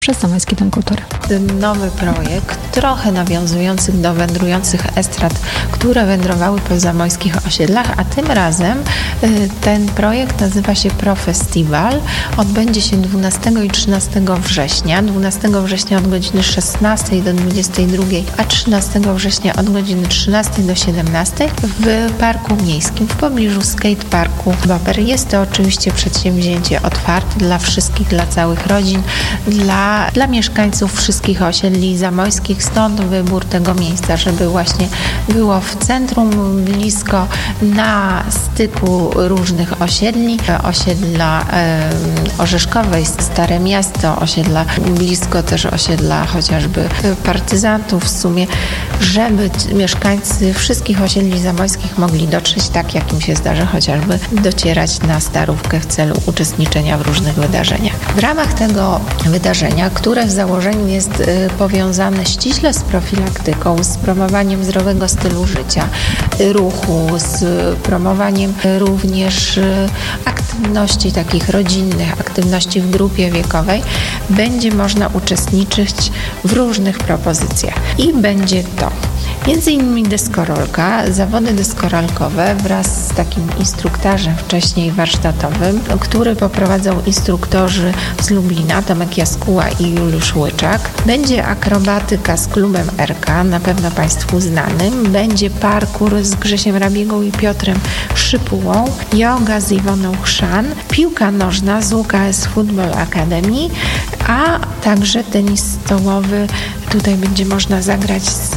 przez Zamojski Dom Kultury. Nowy projekt, trochę nawiązujący do wędrujących estrad, które wędrowały po zamojskich osiedlach, a tym razem ten projekt nazywa się ProFestival. Odbędzie się 12 i 13 września. 12 września od godziny 16 do 22, a 13 września od godziny 13 do 17 w Parku Miejskim, w pobliżu skateparku Bober. Jest to oczywiście przedsięwzięcie otwarte dla wszystkich, dla całych rodzin, dla mieszkańców wszystkich osiedli zamojskich, stąd wybór tego miejsca, żeby właśnie było w centrum, blisko, na styku różnych osiedli, osiedla Orzeszkowej, Stare Miasto, osiedla blisko też osiedla chociażby partyzantów, w sumie, żeby mieszkańcy wszystkich osiedli zamojskich mogli dotrzeć, tak jak im się zdarzy chociażby docierać na Starówkę w celu uczestniczenia w różnych wydarzeniach. W ramach tego wydarzenia, które w założeniu jest powiązane ściśle z profilaktyką, z promowaniem zdrowego stylu życia, ruchu, z promowaniem również aktywności takich rodzinnych, aktywności w grupie wiekowej, będzie można uczestniczyć w różnych propozycjach. I będzie to między innymi deskorolka, zawody deskorolkowe wraz z takim instruktarzem wcześniej warsztatowym, który poprowadzą instruktorzy z Lublina, Tomek Jaskuła i Juliusz Łyczak. Będzie akrobatyka z klubem RK, na pewno Państwu znanym. Będzie parkour z Grzesiem Rabiegą i Piotrem Szypułą, joga z Iwoną Chrzan, piłka nożna z UKS Football Academy, a także tenis stołowy. Tutaj będzie można zagrać z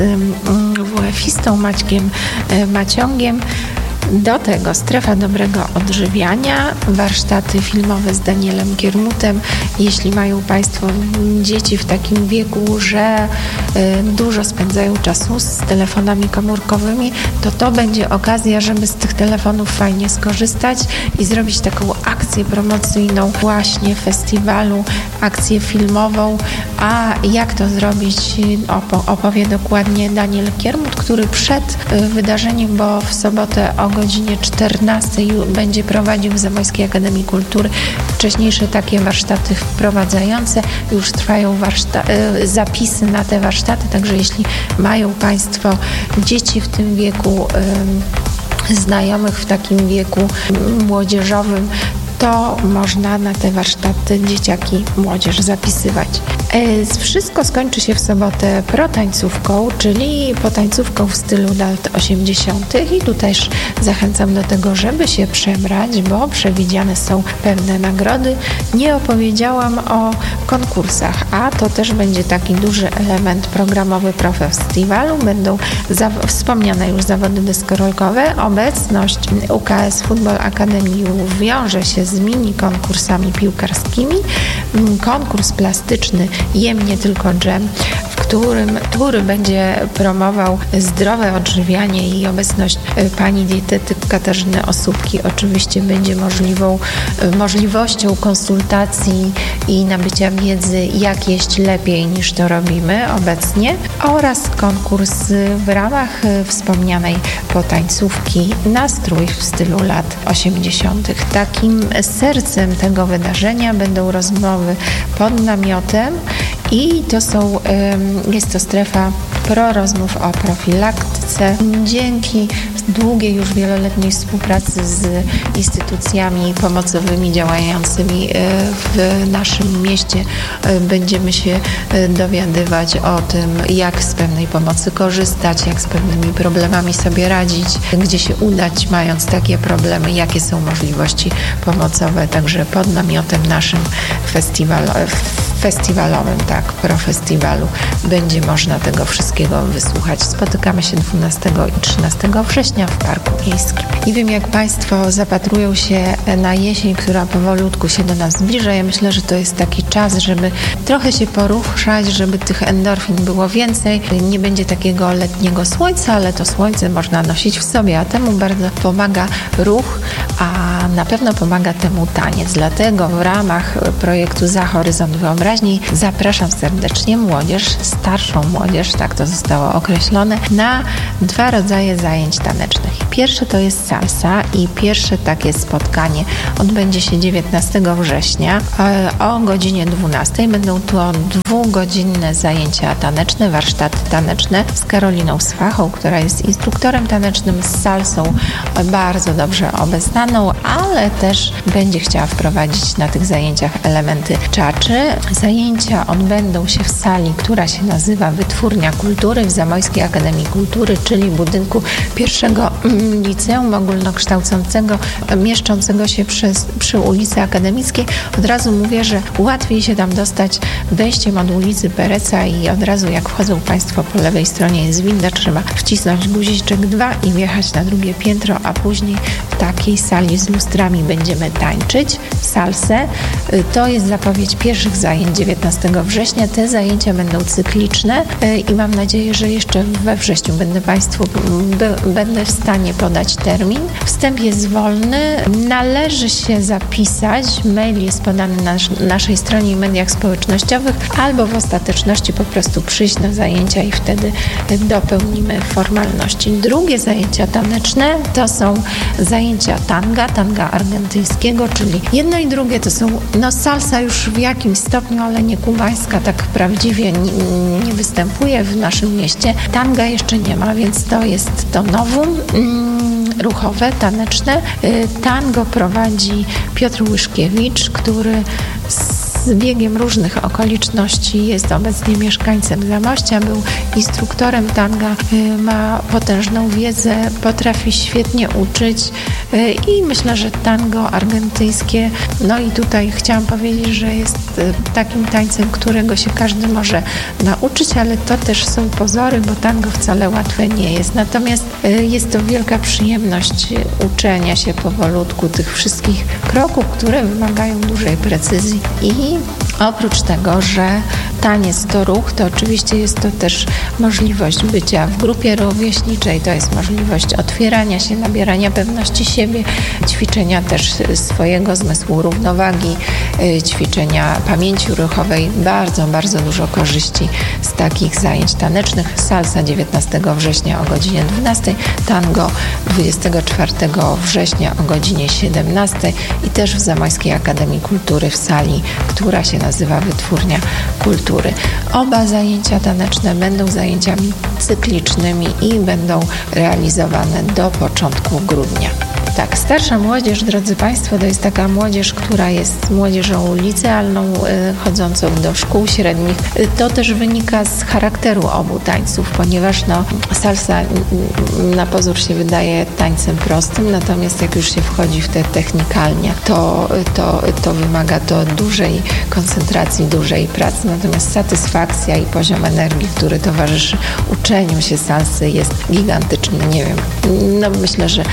WF-istą Maćkiem Maciągiem. Do tego strefa dobrego odżywiania, warsztaty filmowe z Danielem Kiermutem. Jeśli mają Państwo dzieci w takim wieku, że dużo spędzają czasu z telefonami komórkowymi, to będzie okazja, żeby z tych telefonów fajnie skorzystać i zrobić taką akcję promocyjną właśnie festiwalu, akcję filmową. A jak to zrobić, opowie dokładnie Daniel Kiermut, który przed wydarzeniem, bo w sobotę o godzinie 14 będzie prowadził w Zamojskiej Akademii Kultury wcześniejsze takie warsztaty wprowadzające. Już trwają zapisy na te warsztaty, także jeśli mają Państwo dzieci w tym wieku, znajomych w takim wieku młodzieżowym, to można na te warsztaty dzieciaki, młodzież zapisywać. Wszystko skończy się w sobotę protańcówką, czyli potańcówką w stylu lat 80. i tu też zachęcam do tego, żeby się przebrać, bo przewidziane są pewne nagrody. Nie opowiedziałam o konkursach, a to też będzie taki duży element programowy ProFestiwalu. Będą wspomniane już zawody deskorolkowe. Obecność UKS Football Academy wiąże się z mini konkursami piłkarskimi. Konkurs plastyczny Jem nie tylko dżem, który będzie promował zdrowe odżywianie i obecność pani dietetyk Katarzyny Osóbki oczywiście będzie możliwością konsultacji i nabycia wiedzy, jak jeść lepiej niż to robimy obecnie, oraz konkurs w ramach wspomnianej potańcówki Nastrój w stylu lat 80. Takim sercem tego wydarzenia będą rozmowy pod namiotem i jest to strefa rozmów o profilaktyce. Dzięki długiej, już wieloletniej współpracy z instytucjami pomocowymi działającymi w naszym mieście będziemy się dowiadywać o tym, jak z pewnej pomocy korzystać, jak z pewnymi problemami sobie radzić, gdzie się udać, mając takie problemy, jakie są możliwości pomocowe. Także pod namiotem naszym festiwalowym, ProFestiwalu, będzie można tego wszystkiego wysłuchać. Spotykamy się 12 i 13 września w Parku Miejskim. Nie wiem, jak Państwo zapatrują się na jesień, która powolutku się do nas zbliża. Ja myślę, że to jest taki czas, żeby trochę się poruszać, żeby tych endorfin było więcej. Nie będzie takiego letniego słońca, ale to słońce można nosić w sobie, a temu bardzo pomaga ruch, a na pewno pomaga temu taniec. Dlatego w ramach projektu Za Horyzont Wyobraźni zapraszam serdecznie młodzież, starszą młodzież, tak to zostało określone, na 2 rodzaje zajęć tanecznych. tanecznych. Pierwsze to jest salsa i pierwsze takie spotkanie odbędzie się 19 września o godzinie 12. Będą to 2-godzinne zajęcia taneczne, warsztaty taneczne z Karoliną Swachą, która jest instruktorem tanecznym, z salsą bardzo dobrze obeznaną, ale też będzie chciała wprowadzić na tych zajęciach elementy czaczy. Zajęcia odbędą się w sali, która się nazywa Wytwórnia Kultury w Zamojskiej Akademii Kultury, czyli budynku pierwszego liceum ogólnokształcącego mieszczącego się przy ulicy Akademickiej. Od razu mówię, że łatwiej się tam dostać wejściem od ulicy Pereca i od razu jak wchodzą Państwo po lewej stronie jest winda, trzeba wcisnąć guziczek 2 i wjechać na drugie piętro, a później w takiej sali z lustrami będziemy tańczyć salsę. To jest zapowiedź pierwszych zajęć 19 września. Te zajęcia będą cykliczne i mam nadzieję, że jeszcze we wrześniu będę w stanie podać termin. Wstęp jest wolny. Należy się zapisać. Mail jest podany na naszej stronie i mediach społecznościowych, albo w ostateczności po prostu przyjść na zajęcia i wtedy dopełnimy formalności. Drugie zajęcia taneczne to są zajęcia tanga argentyńskiego, czyli jedno i drugie to są salsa już w jakimś stopniu, ale nie kubańska, tak prawdziwie nie występuje w naszym mieście. Tanga jeszcze nie ma, więc to jest to novum ruchowe, taneczne. Tango prowadzi Piotr Łyszkiewicz, który z biegiem różnych okoliczności jest obecnie mieszkańcem Zamościa, był instruktorem tanga, ma potężną wiedzę, potrafi świetnie uczyć i myślę, że tango argentyńskie, i tutaj chciałam powiedzieć, że jest takim tańcem, którego się każdy może nauczyć, ale to też są pozory, bo tango wcale łatwe nie jest. Natomiast jest to wielka przyjemność uczenia się powolutku tych wszystkich kroków, które wymagają dużej precyzji i oprócz tego, że taniec to ruch, to oczywiście jest to też możliwość bycia w grupie rówieśniczej, to jest możliwość otwierania się, nabierania pewności siebie, ćwiczenia też swojego zmysłu równowagi, ćwiczenia pamięci ruchowej. Bardzo, bardzo dużo korzyści z takich zajęć tanecznych. Salsa 19 września o godzinie 12, tango 24 września o godzinie 17 i też w Zamojskiej Akademii Kultury w sali, która się nazywa Wytwórnia Kultury. Oba zajęcia taneczne będą zajęciami cyklicznymi i będą realizowane do początku grudnia. Tak, starsza młodzież, drodzy Państwo, to jest taka młodzież, która jest młodzieżą licealną, chodzącą do szkół średnich. To też wynika z charakteru obu tańców, ponieważ salsa na pozór się wydaje tańcem prostym, natomiast jak już się wchodzi w te technikalnie, to wymaga to dużej koncentracji, dużej pracy, natomiast satysfakcja i poziom energii, który towarzyszy uczeniu się salsy jest gigantyczny. Nie wiem, myślę, że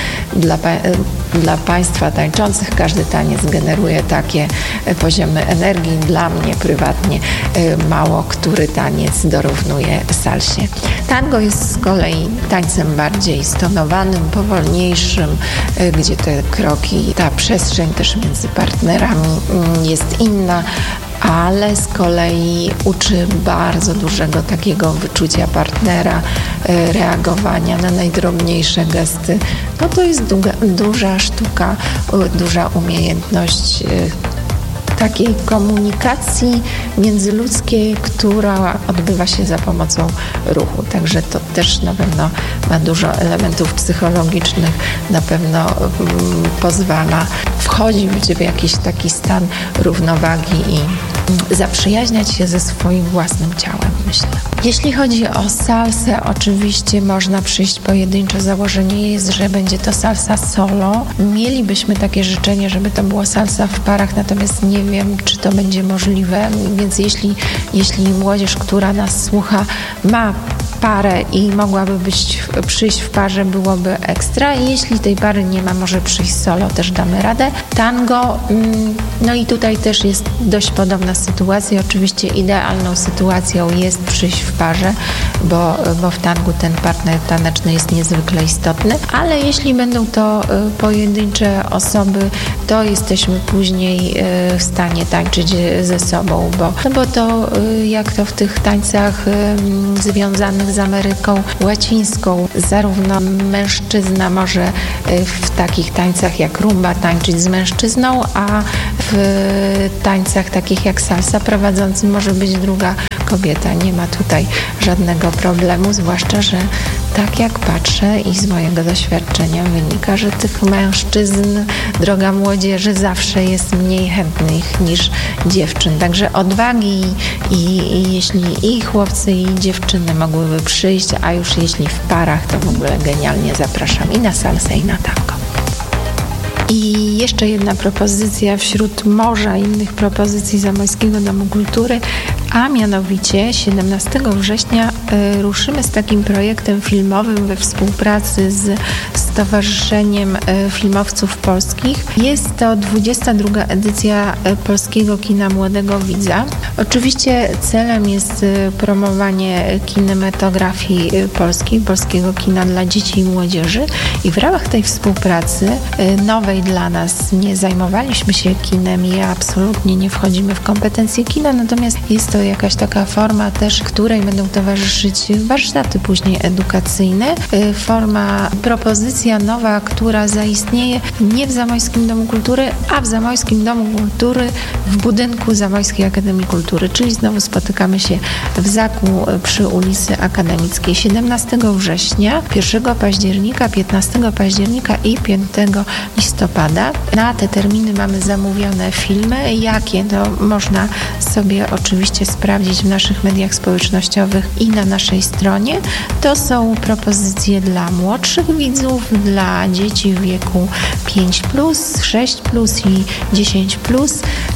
dla Państwa tańczących każdy taniec generuje takie poziomy energii. Dla mnie prywatnie mało który taniec dorównuje salsie. Tango jest z kolei tańcem bardziej stonowanym, powolniejszym, gdzie te kroki, ta przestrzeń też między partnerami jest inna, ale z kolei uczy bardzo dużego takiego wyczucia partnera, reagowania na najdrobniejsze gesty. To jest duża sztuka, duża umiejętność takiej komunikacji międzyludzkiej, która odbywa się za pomocą ruchu. Także to też na pewno ma dużo elementów psychologicznych, na pewno pozwala wchodzić w jakiś taki stan równowagi i zaprzyjaźniać się ze swoim własnym ciałem, myślę. Jeśli chodzi o salsę, oczywiście można przyjść pojedynczo. Założenie jest, że będzie to salsa solo. Mielibyśmy takie życzenie, żeby to była salsa w parach, natomiast nie wiem, czy to będzie możliwe, więc jeśli młodzież, która nas słucha, ma parę i mogłaby przyjść w parze, byłoby ekstra. I jeśli tej pary nie ma, może przyjść solo, też damy radę. Tango, i tutaj też jest dość podobna sytuacja. Oczywiście idealną sytuacją jest przyjść w parze, bo w tangu ten partner taneczny jest niezwykle istotny, ale jeśli będą to pojedyncze osoby, to jesteśmy później w stanie tańczyć ze sobą, bo to jak to w tych tańcach związanych jak z Ameryką Łacińską. Zarówno mężczyzna może w takich tańcach jak rumba tańczyć z mężczyzną, a w tańcach takich jak salsa prowadzącym może być druga kobieta. Nie ma tutaj żadnego problemu, zwłaszcza, że tak jak patrzę i z mojego doświadczenia wynika, że tych mężczyzn, droga młodzieży, zawsze jest mniej chętnych niż dziewczyn. Także odwagi i jeśli i chłopcy, i dziewczyny mogłyby przyjść, a już jeśli w parach, to w ogóle genialnie zapraszam i na salsę, i na tango. I jeszcze jedna propozycja wśród morza innych propozycji Zamojskiego Domu Kultury, a mianowicie 17 września ruszymy z takim projektem filmowym we współpracy z Stowarzyszeniem Filmowców Polskich. Jest to 22. edycja Polskiego Kina Młodego Widza. Oczywiście celem jest promowanie kinematografii polskiej, polskiego kina dla dzieci i młodzieży, i w ramach tej współpracy nowej dla nas, nie zajmowaliśmy się kinem i absolutnie nie wchodzimy w kompetencje kina, natomiast jest to jakaś taka forma też, której będą towarzyszyć warsztaty później edukacyjne. Propozycja nowa, która zaistnieje nie w Zamojskim Domu Kultury, a w Zamojskim Domu Kultury w budynku Zamojskiej Akademii Kultury, czyli znowu spotykamy się w Zaku przy ulicy Akademickiej 17 września, 1 października, 15 października i 5 listopada. Na te terminy mamy zamówione filmy. Jakie? To można sobie oczywiście sprawdzić w naszych mediach społecznościowych i na naszej stronie. To są propozycje dla młodszych widzów, dla dzieci w wieku 5+, 6+ i 10+.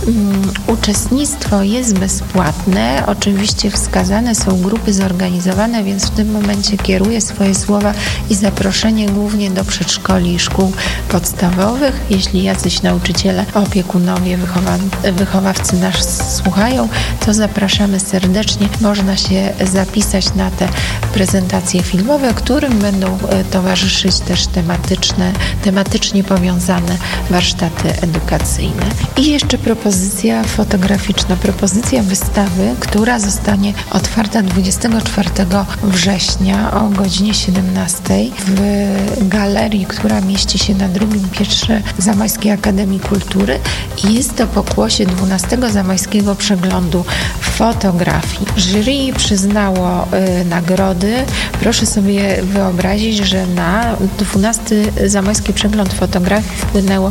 Uczestnictwo jest bezpłatne. Oczywiście wskazane są grupy zorganizowane, więc w tym momencie kieruję swoje słowa i zaproszenie głównie do przedszkoli i szkół podstawowych. Jeśli jacyś nauczyciele, opiekunowie, wychowawcy nas słuchają, to zapraszamy serdecznie. Można się zapisać na te prezentacje filmowe, którym będą towarzyszyć też tematycznie powiązane warsztaty edukacyjne. I jeszcze propozycja fotograficzna, propozycja wystawy, która zostanie otwarta 24 września o godzinie 17 w galerii, która mieści się na drugim piętrze Zamojskiej Akademii Kultury, i jest to pokłosie 12 Zamojskiego Przeglądu Fotografii. Jury przyznało nagrody. Proszę sobie wyobrazić, że na 12 Zamojski Przegląd Fotografii wpłynęło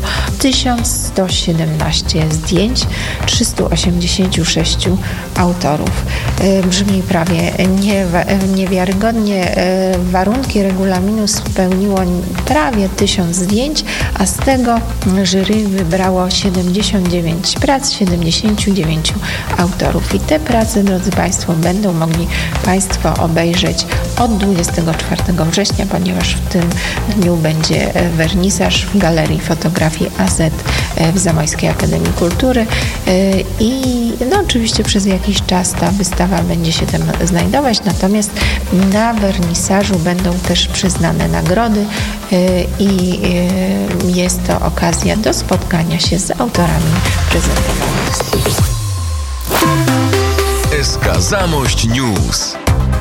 1117 zdjęć, 386 autorów. Brzmi prawie niewiarygodnie. Warunki regulaminu spełniło prawie 1000 zdjęć, a z tego jury wybrało 79 prac, 79 autorów. I te prace, drodzy Państwo, będą mogli Państwo obejrzeć od 24 września, ponieważ w tym dniu będzie wernisaż w Galerii Fotografii AZ w Zamojskiej Akademii Kultury i oczywiście przez jakiś czas ta wystawa będzie się tam znajdować, natomiast na wernisażu będą też przyznane nagrody i jest to okazja do spotkania się z autorami prezentowanych studiów. SK Zamość News.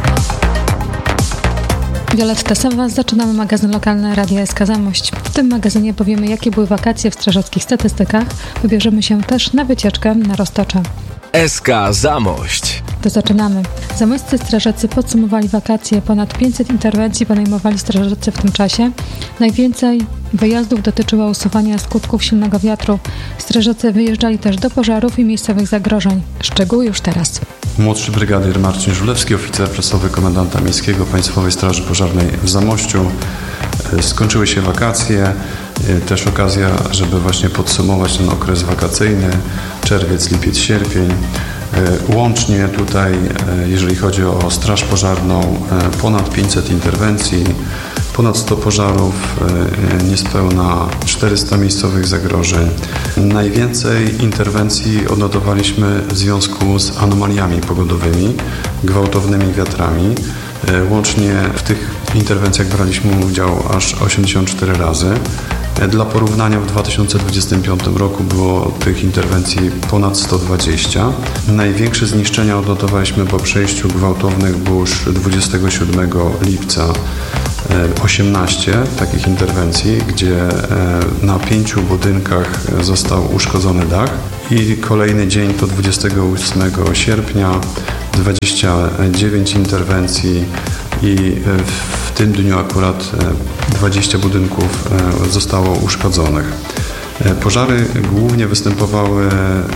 Violetta Sowa, zaczynamy magazyn lokalny Radia SK Zamość. W tym magazynie powiemy, jakie były wakacje w strażackich statystykach. Wybierzemy się też na wycieczkę na Roztocze. SK Zamość. To zaczynamy. Zamojscy strażacy podsumowali wakacje. Ponad 500 interwencji podejmowali strażacy w tym czasie. Najwięcej wyjazdów dotyczyło usuwania skutków silnego wiatru. Strażacy wyjeżdżali też do pożarów i miejscowych zagrożeń. Szczegóły już teraz. Młodszy brygadier Marcin Żulewski, oficer prasowy komendanta miejskiego Państwowej Straży Pożarnej w Zamościu. Skończyły się wakacje, też okazja, żeby właśnie podsumować ten okres wakacyjny, czerwiec, lipiec, sierpień. Łącznie tutaj, jeżeli chodzi o Straż Pożarną, ponad 500 interwencji, ponad 100 pożarów, niespełna 400 miejscowych zagrożeń. Najwięcej interwencji odnotowaliśmy w związku z anomaliami pogodowymi, gwałtownymi wiatrami. Łącznie w tych interwencjach braliśmy udział aż 84 razy. Dla porównania w 2025 roku było tych interwencji ponad 120. Największe zniszczenia odnotowaliśmy po przejściu gwałtownych burz 27 lipca. 18 takich interwencji, gdzie na 5 budynkach został uszkodzony dach i kolejny dzień to 28 sierpnia 29 interwencji i w tym dniu akurat 20 budynków zostało uszkodzonych. Pożary głównie występowały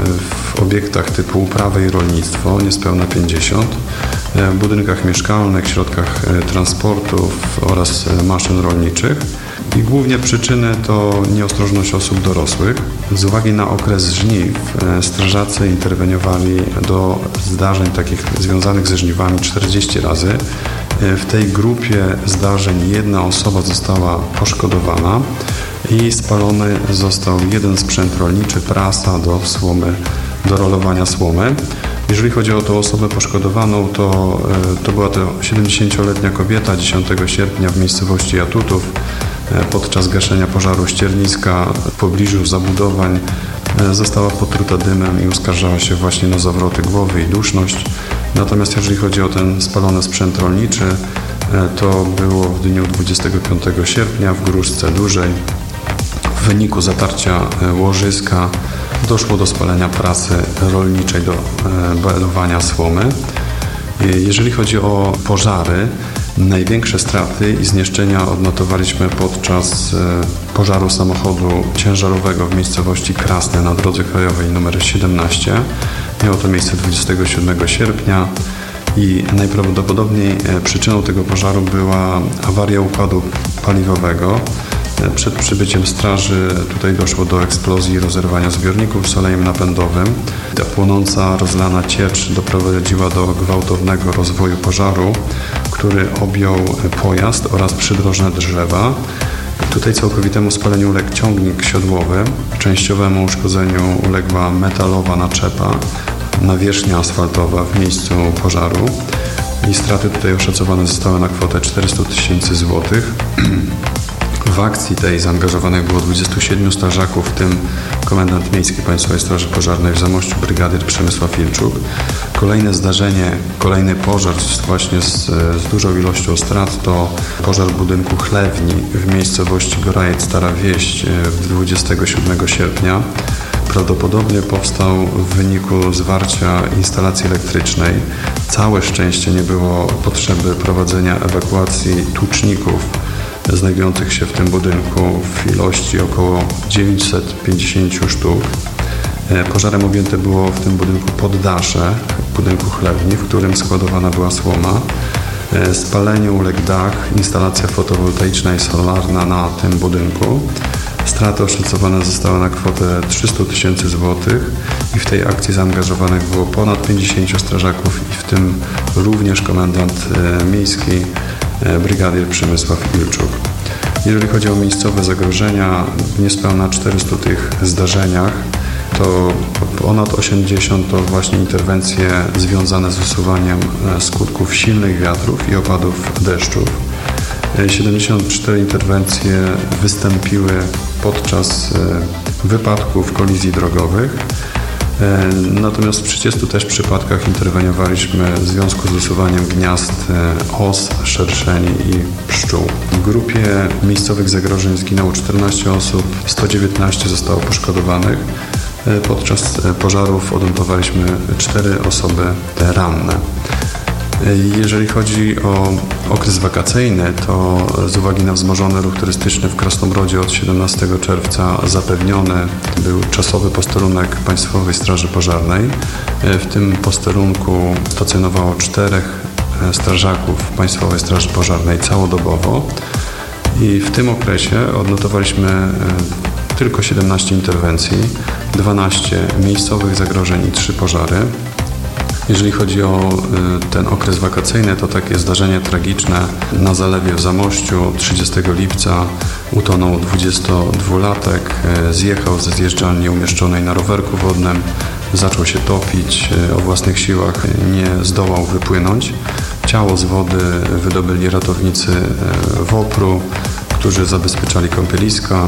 w obiektach typu uprawy i rolnictwo, niespełna 50, w budynkach mieszkalnych, środkach transportu oraz maszyn rolniczych. I głównie przyczyny to nieostrożność osób dorosłych. Z uwagi na okres żniw strażacy interweniowali do zdarzeń takich związanych ze żniwami 40 razy. W tej grupie zdarzeń jedna osoba została poszkodowana i spalony został jeden sprzęt rolniczy, prasa do rolowania słomy. Jeżeli chodzi o tą osobę poszkodowaną, to była to 70-letnia kobieta 10 sierpnia w miejscowości Jatutów. Podczas gaszenia pożaru ścierniska w pobliżu zabudowań została potruta dymem i uskarżała się właśnie na zawroty głowy i duszność. Natomiast jeżeli chodzi o ten spalony sprzęt rolniczy, to było w dniu 25 sierpnia w Gruszce Dużej. W wyniku zatarcia łożyska doszło do spalenia prasy rolniczej do belowania słomy. Jeżeli chodzi o pożary, największe straty i zniszczenia odnotowaliśmy podczas pożaru samochodu ciężarowego w miejscowości Krasne na drodze krajowej nr 17. Miało to miejsce 27 sierpnia i najprawdopodobniej przyczyną tego pożaru była awaria układu paliwowego. Przed przybyciem straży tutaj doszło do eksplozji i rozerwania zbiorników z olejem napędowym. Ta płonąca, rozlana ciecz doprowadziła do gwałtownego rozwoju pożaru, który objął pojazd oraz przydrożne drzewa. Tutaj całkowitemu spaleniu uległ ciągnik siodłowy, częściowemu uszkodzeniu uległa metalowa naczepa, nawierzchnia asfaltowa w miejscu pożaru i straty tutaj oszacowane zostały na kwotę 400 000 złotych. W akcji tej zaangażowanych było 27 strażaków, w tym komendant miejski Państwowej Straży Pożarnej w Zamościu brygadyr Przemysław Ilczuk. Kolejne zdarzenie, kolejny pożar właśnie z dużą ilością strat to pożar budynku chlewni w miejscowości Gorajec Stara Wieś 27 sierpnia. Prawdopodobnie powstał w wyniku zwarcia instalacji elektrycznej. Całe szczęście nie było potrzeby prowadzenia ewakuacji tłuczników znajdujących się w tym budynku w ilości około 950 sztuk. Pożarem objęte było w tym budynku poddasze budynku chlewni, w którym składowana była słoma. Spaleniu uległ dach, instalacja fotowoltaiczna i solarna na tym budynku. Straty oszacowane zostały na kwotę 300 000 złotych i w tej akcji zaangażowanych było ponad 50 strażaków i w tym również komendant miejski brygadyr Przemysław Ilczuk. Jeżeli chodzi o miejscowe zagrożenia, w niespełna 400 tych zdarzeniach to ponad 80 to właśnie interwencje związane z usuwaniem skutków silnych wiatrów i opadów deszczów. 74 interwencje wystąpiły podczas wypadków, kolizji drogowych. Natomiast w 30 też przypadkach interweniowaliśmy w związku z usuwaniem gniazd os, szerszeni i pszczół. W grupie miejscowych zagrożeń zginęło 14 osób, 119 zostało poszkodowanych. Podczas pożarów odnotowaliśmy 4 osoby ranne. Jeżeli chodzi o okres wakacyjny, to z uwagi na wzmożony ruch turystyczny w Krasnobrodzie od 17 czerwca zapewniony był czasowy posterunek Państwowej Straży Pożarnej. W tym posterunku stacjonowało 4 strażaków Państwowej Straży Pożarnej całodobowo i w tym okresie odnotowaliśmy tylko 17 interwencji, 12 miejscowych zagrożeń i 3 pożary. Jeżeli chodzi o ten okres wakacyjny, to takie zdarzenie tragiczne na zalewie w Zamościu 30 lipca utonął 22-latek, zjechał ze zjeżdżalni umieszczonej na rowerku wodnym, zaczął się topić, o własnych siłach nie zdołał wypłynąć. Ciało z wody wydobyli ratownicy WOPR-u, którzy zabezpieczali kąpieliska.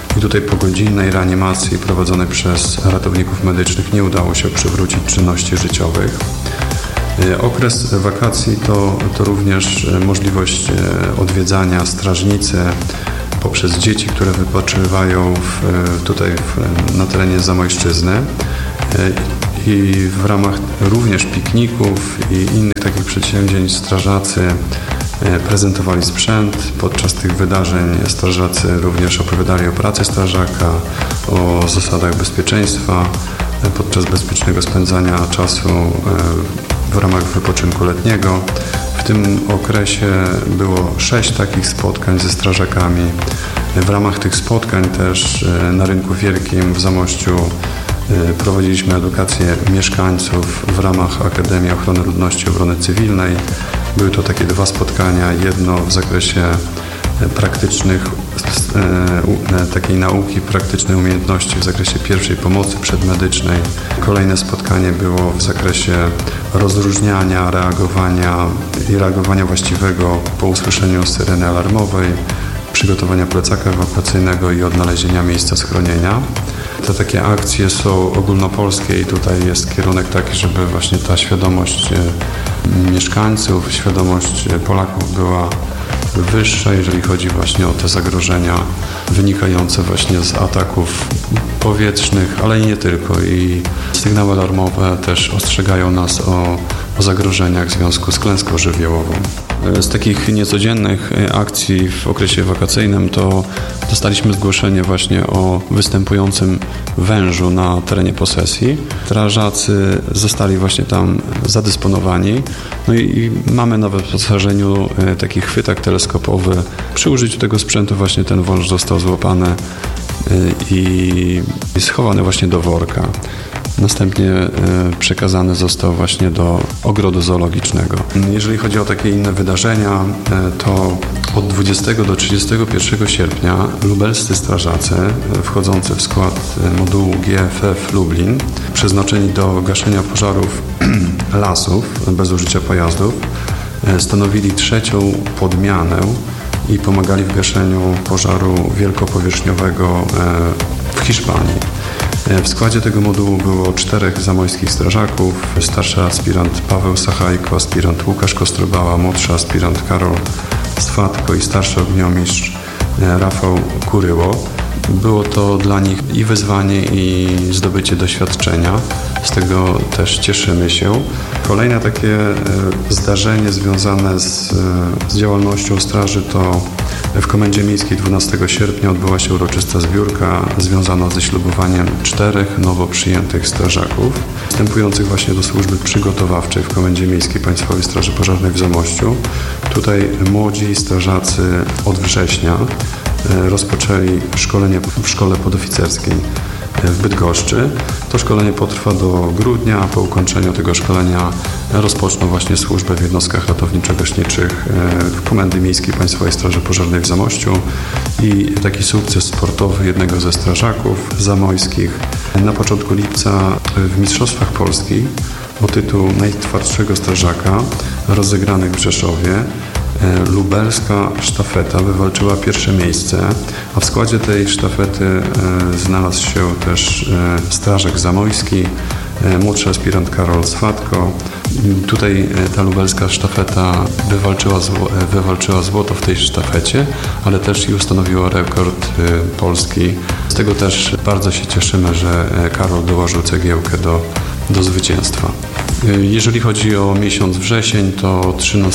i tutaj po godzinnej reanimacji prowadzonej przez ratowników medycznych nie udało się przywrócić czynności życiowych. Okres wakacji to również możliwość odwiedzania strażnicy poprzez dzieci, które wypoczywają na terenie Zamojszczyzny i w ramach również pikników i innych takich przedsięwzięć strażacy prezentowali sprzęt. Podczas tych wydarzeń strażacy również opowiadali o pracy strażaka, o zasadach bezpieczeństwa podczas bezpiecznego spędzania czasu w ramach wypoczynku letniego. W tym okresie było 6 takich spotkań ze strażakami. W ramach tych spotkań też na Rynku Wielkim w Zamościu prowadziliśmy edukację mieszkańców w ramach Akademii Ochrony Ludności i Obrony Cywilnej. Były to takie 2 spotkania, jedno w zakresie praktycznych, takiej nauki, praktycznej umiejętności w zakresie pierwszej pomocy przedmedycznej. Kolejne spotkanie było w zakresie rozróżniania, reagowania właściwego po usłyszeniu syreny alarmowej, przygotowania plecaka ewakuacyjnego i odnalezienia miejsca schronienia. Te takie akcje są ogólnopolskie i tutaj jest kierunek taki, żeby właśnie ta świadomość mieszkańców, świadomość Polaków była wyższa, jeżeli chodzi właśnie o te zagrożenia wynikające właśnie z ataków powietrznych, ale i nie tylko. I sygnały alarmowe też ostrzegają nas o zagrożeniach w związku z klęską żywiołową. Z takich niecodziennych akcji w okresie wakacyjnym to dostaliśmy zgłoszenie właśnie o występującym wężu na terenie posesji. Strażacy zostali właśnie tam zadysponowani. No i mamy na wyposażeniu taki chwytak teleskopowy. Przy użyciu tego sprzętu właśnie ten wąż został złapany i schowany właśnie do worka. Następnie przekazany został właśnie do ogrodu zoologicznego. Jeżeli chodzi o takie inne wydarzenia, to od 20 do 31 sierpnia lubelscy strażacy wchodzący w skład modułu GFF Lublin, przeznaczeni do gaszenia pożarów lasów bez użycia pojazdów, stanowili 3. podmianę i pomagali w gaszeniu pożaru wielkopowierzchniowego w Hiszpanii. W składzie tego modułu było 4 zamojskich strażaków, starszy aspirant Paweł Sachajko, aspirant Łukasz Kostrobała, młodszy aspirant Karol Swatko i starszy ogniomistrz Rafał Kuryło. Było to dla nich i wyzwanie, i zdobycie doświadczenia. Z tego też cieszymy się. Kolejne takie zdarzenie związane z działalnością straży to w Komendzie Miejskiej 12 sierpnia odbyła się uroczysta zbiórka związana ze ślubowaniem 4 nowo przyjętych strażaków wstępujących właśnie do służby przygotowawczej w Komendzie Miejskiej Państwowej Straży Pożarnej w Zamościu. Tutaj młodzi strażacy od września rozpoczęli szkolenie w szkole podoficerskiej w Bydgoszczy. To szkolenie potrwa do grudnia, a po ukończeniu tego szkolenia rozpoczną właśnie służbę w jednostkach ratowniczo-gaśniczych Komendy Miejskiej Państwowej Straży Pożarnej w Zamościu i taki sukces sportowy jednego ze strażaków zamojskich na początku lipca w Mistrzostwach Polski o tytuł najtwardszego strażaka rozegranych w Rzeszowie. Lubelska sztafeta wywalczyła 1. miejsce, a w składzie tej sztafety znalazł się też strażak zamojski, młodszy aspirant Karol Swatko. Tutaj ta lubelska sztafeta wywalczyła złoto w tej sztafecie, ale też i ustanowiła rekord Polski. Z tego też bardzo się cieszymy, że Karol dołożył cegiełkę do zwycięstwa. Jeżeli chodzi o miesiąc wrzesień, to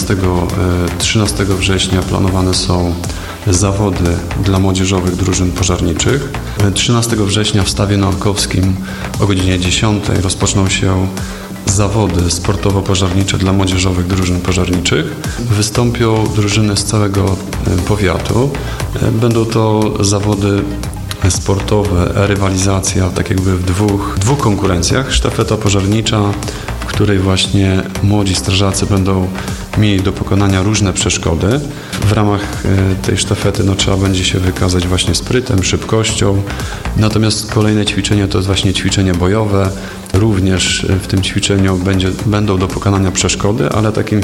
13 września planowane są zawody dla młodzieżowych drużyn pożarniczych. 13 września w Stawie Nałkowskim o godzinie 10 rozpoczną się zawody sportowo-pożarnicze dla młodzieżowych drużyn pożarniczych. Wystąpią drużyny z całego powiatu. Będą to zawody sportowe, rywalizacja tak jakby w dwóch konkurencjach. Sztafeta pożarnicza, w której właśnie młodzi strażacy będą mieli do pokonania różne przeszkody. W ramach tej sztafety trzeba będzie się wykazać właśnie sprytem, szybkością. Natomiast kolejne ćwiczenie to jest właśnie ćwiczenie bojowe. Również w tym ćwiczeniu będą do pokonania przeszkody, ale takim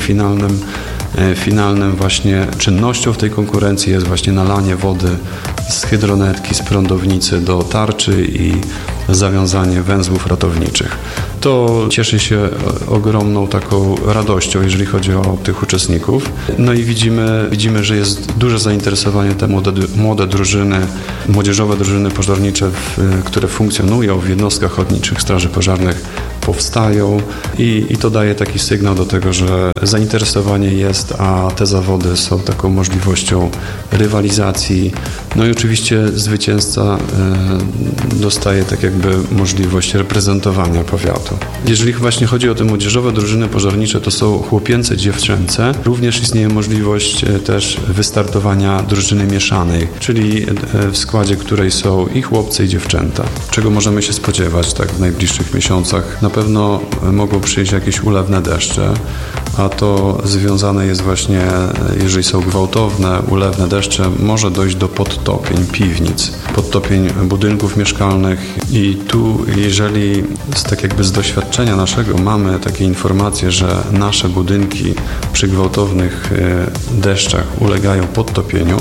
finalnym właśnie czynnością w tej konkurencji jest właśnie nalanie wody z hydronetki, z prądownicy do tarczy i zawiązanie węzłów ratowniczych. To cieszy się ogromną taką radością, jeżeli chodzi o tych uczestników. No i widzimy, że jest duże zainteresowanie te młode drużyny, młodzieżowe drużyny pożarnicze, które funkcjonują w jednostkach ochotniczych straży pożarnych, powstają i to daje taki sygnał do tego, że zainteresowanie jest, a te zawody są taką możliwością rywalizacji. No i oczywiście zwycięzca dostaje tak jakby możliwość reprezentowania powiatu. Jeżeli właśnie chodzi o te młodzieżowe drużyny pożarnicze, to są chłopięce, dziewczęce. Również istnieje możliwość też wystartowania drużyny mieszanej, czyli w składzie której są i chłopcy, i dziewczęta. Czego możemy się spodziewać tak w najbliższych miesiącach? Na pewno mogą przyjść jakieś ulewne deszcze, a to związane jest właśnie, jeżeli są gwałtowne, ulewne deszcze, może dojść do podtopień piwnic, podtopień budynków mieszkalnych i tu, jeżeli z doświadczenia naszego mamy takie informacje, że nasze budynki przy gwałtownych deszczach ulegają podtopieniu,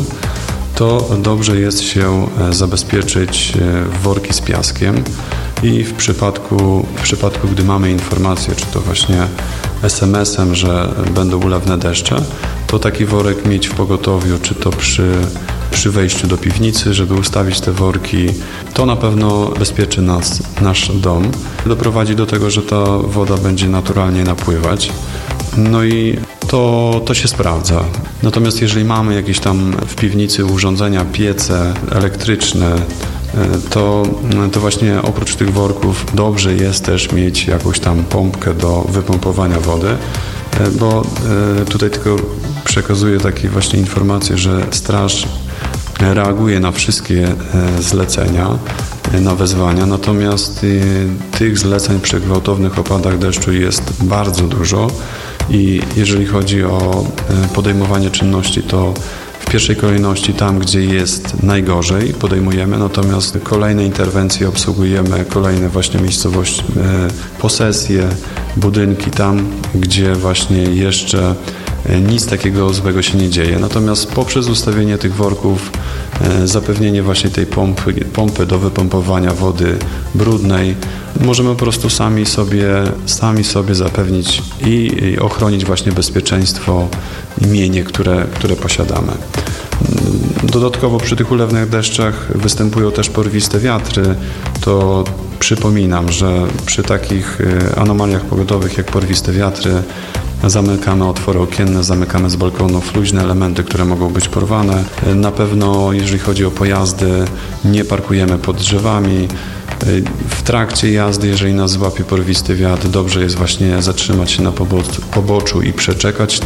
to dobrze jest się zabezpieczyć w worki z piaskiem i w przypadku, gdy mamy informację, czy to właśnie SMS-em, że będą ulewne deszcze, to taki worek mieć w pogotowiu, czy to przy wejściu do piwnicy, żeby ustawić te worki. To na pewno bezpieczy nasz dom. Doprowadzi do tego, że ta woda będzie naturalnie napływać. No i to się sprawdza. Natomiast jeżeli mamy jakieś tam w piwnicy urządzenia, piece elektryczne, to właśnie oprócz tych worków dobrze jest też mieć jakąś tam pompkę do wypompowania wody, bo tutaj tylko przekazuję takie właśnie informacje, że straż reaguje na wszystkie zlecenia, na wezwania, natomiast tych zleceń przy gwałtownych opadach deszczu jest bardzo dużo i jeżeli chodzi o podejmowanie czynności, to w pierwszej kolejności tam, gdzie jest najgorzej, podejmujemy, natomiast kolejne interwencje obsługujemy, kolejne właśnie miejscowości, posesje, budynki tam, gdzie właśnie jeszcze nic takiego złego się nie dzieje. Natomiast poprzez ustawienie tych worków, zapewnienie właśnie tej pompy do wypompowania wody brudnej, możemy po prostu sami sobie zapewnić i ochronić właśnie bezpieczeństwo i mienie, które posiadamy. Dodatkowo przy tych ulewnych deszczach występują też porwiste wiatry. To przypominam, że przy takich anomaliach pogodowych jak porwiste wiatry zamykamy otwory okienne, zamykamy z balkonów luźne elementy, które mogą być porwane. Na pewno, jeżeli chodzi o pojazdy, nie parkujemy pod drzewami. W trakcie jazdy, jeżeli nas złapie porwisty wiatr, dobrze jest właśnie zatrzymać się na poboczu i przeczekać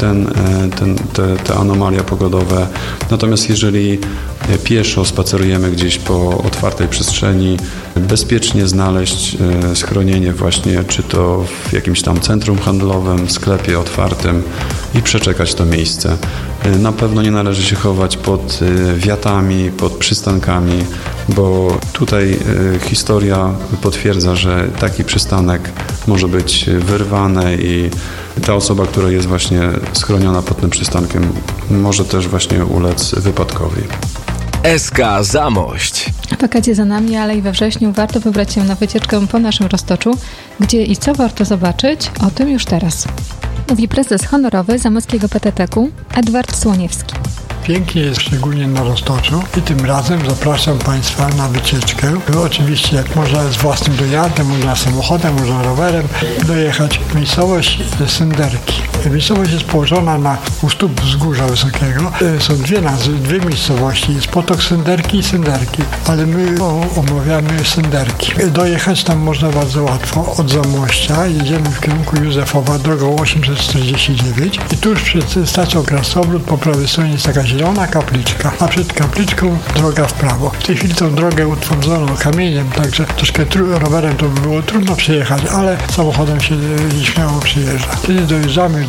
te anomalie pogodowe. Natomiast jeżeli pieszo spacerujemy gdzieś po otwartej przestrzeni, bezpiecznie znaleźć schronienie właśnie, czy to w jakimś tam centrum handlowym, sklepie otwartym i przeczekać to miejsce. Na pewno nie należy się chować pod wiatami, pod przystankami, bo tutaj historia potwierdza, że taki przystanek może być wyrwany i ta osoba, która jest właśnie schroniona pod tym przystankiem, może też właśnie ulec wypadkowi. SK Zamość. Wakacje za nami, ale i we wrześniu warto wybrać się na wycieczkę po naszym Roztoczu. Gdzie i co warto zobaczyć? O tym już teraz. Mówi prezes honorowy Zamojskiego PTT-ku Edward Słoniewski. Pięknie jest szczególnie na Roztoczu i tym razem zapraszam Państwa na wycieczkę. Oczywiście można z własnym dojazdem, można samochodem, można rowerem dojechać. Miejscowość Synderki. Miejscowość jest położona u stóp wzgórza wysokiego. Są dwie miejscowości. Jest Potok Synderki i Synderki, ale my omawiamy Synderki. Dojechać tam można bardzo łatwo. Od Zamościa jedziemy w kierunku Józefowa drogą 849 i tuż przed stacją Krasnobród po prawej stronie jest taka zielona kapliczka, a przed kapliczką droga w prawo. W tej chwili tą drogę utwardzono kamieniem, także troszkę rowerem to by było trudno przejechać, ale samochodem się śmiało przyjeżdża. Kiedy dojeżdżamy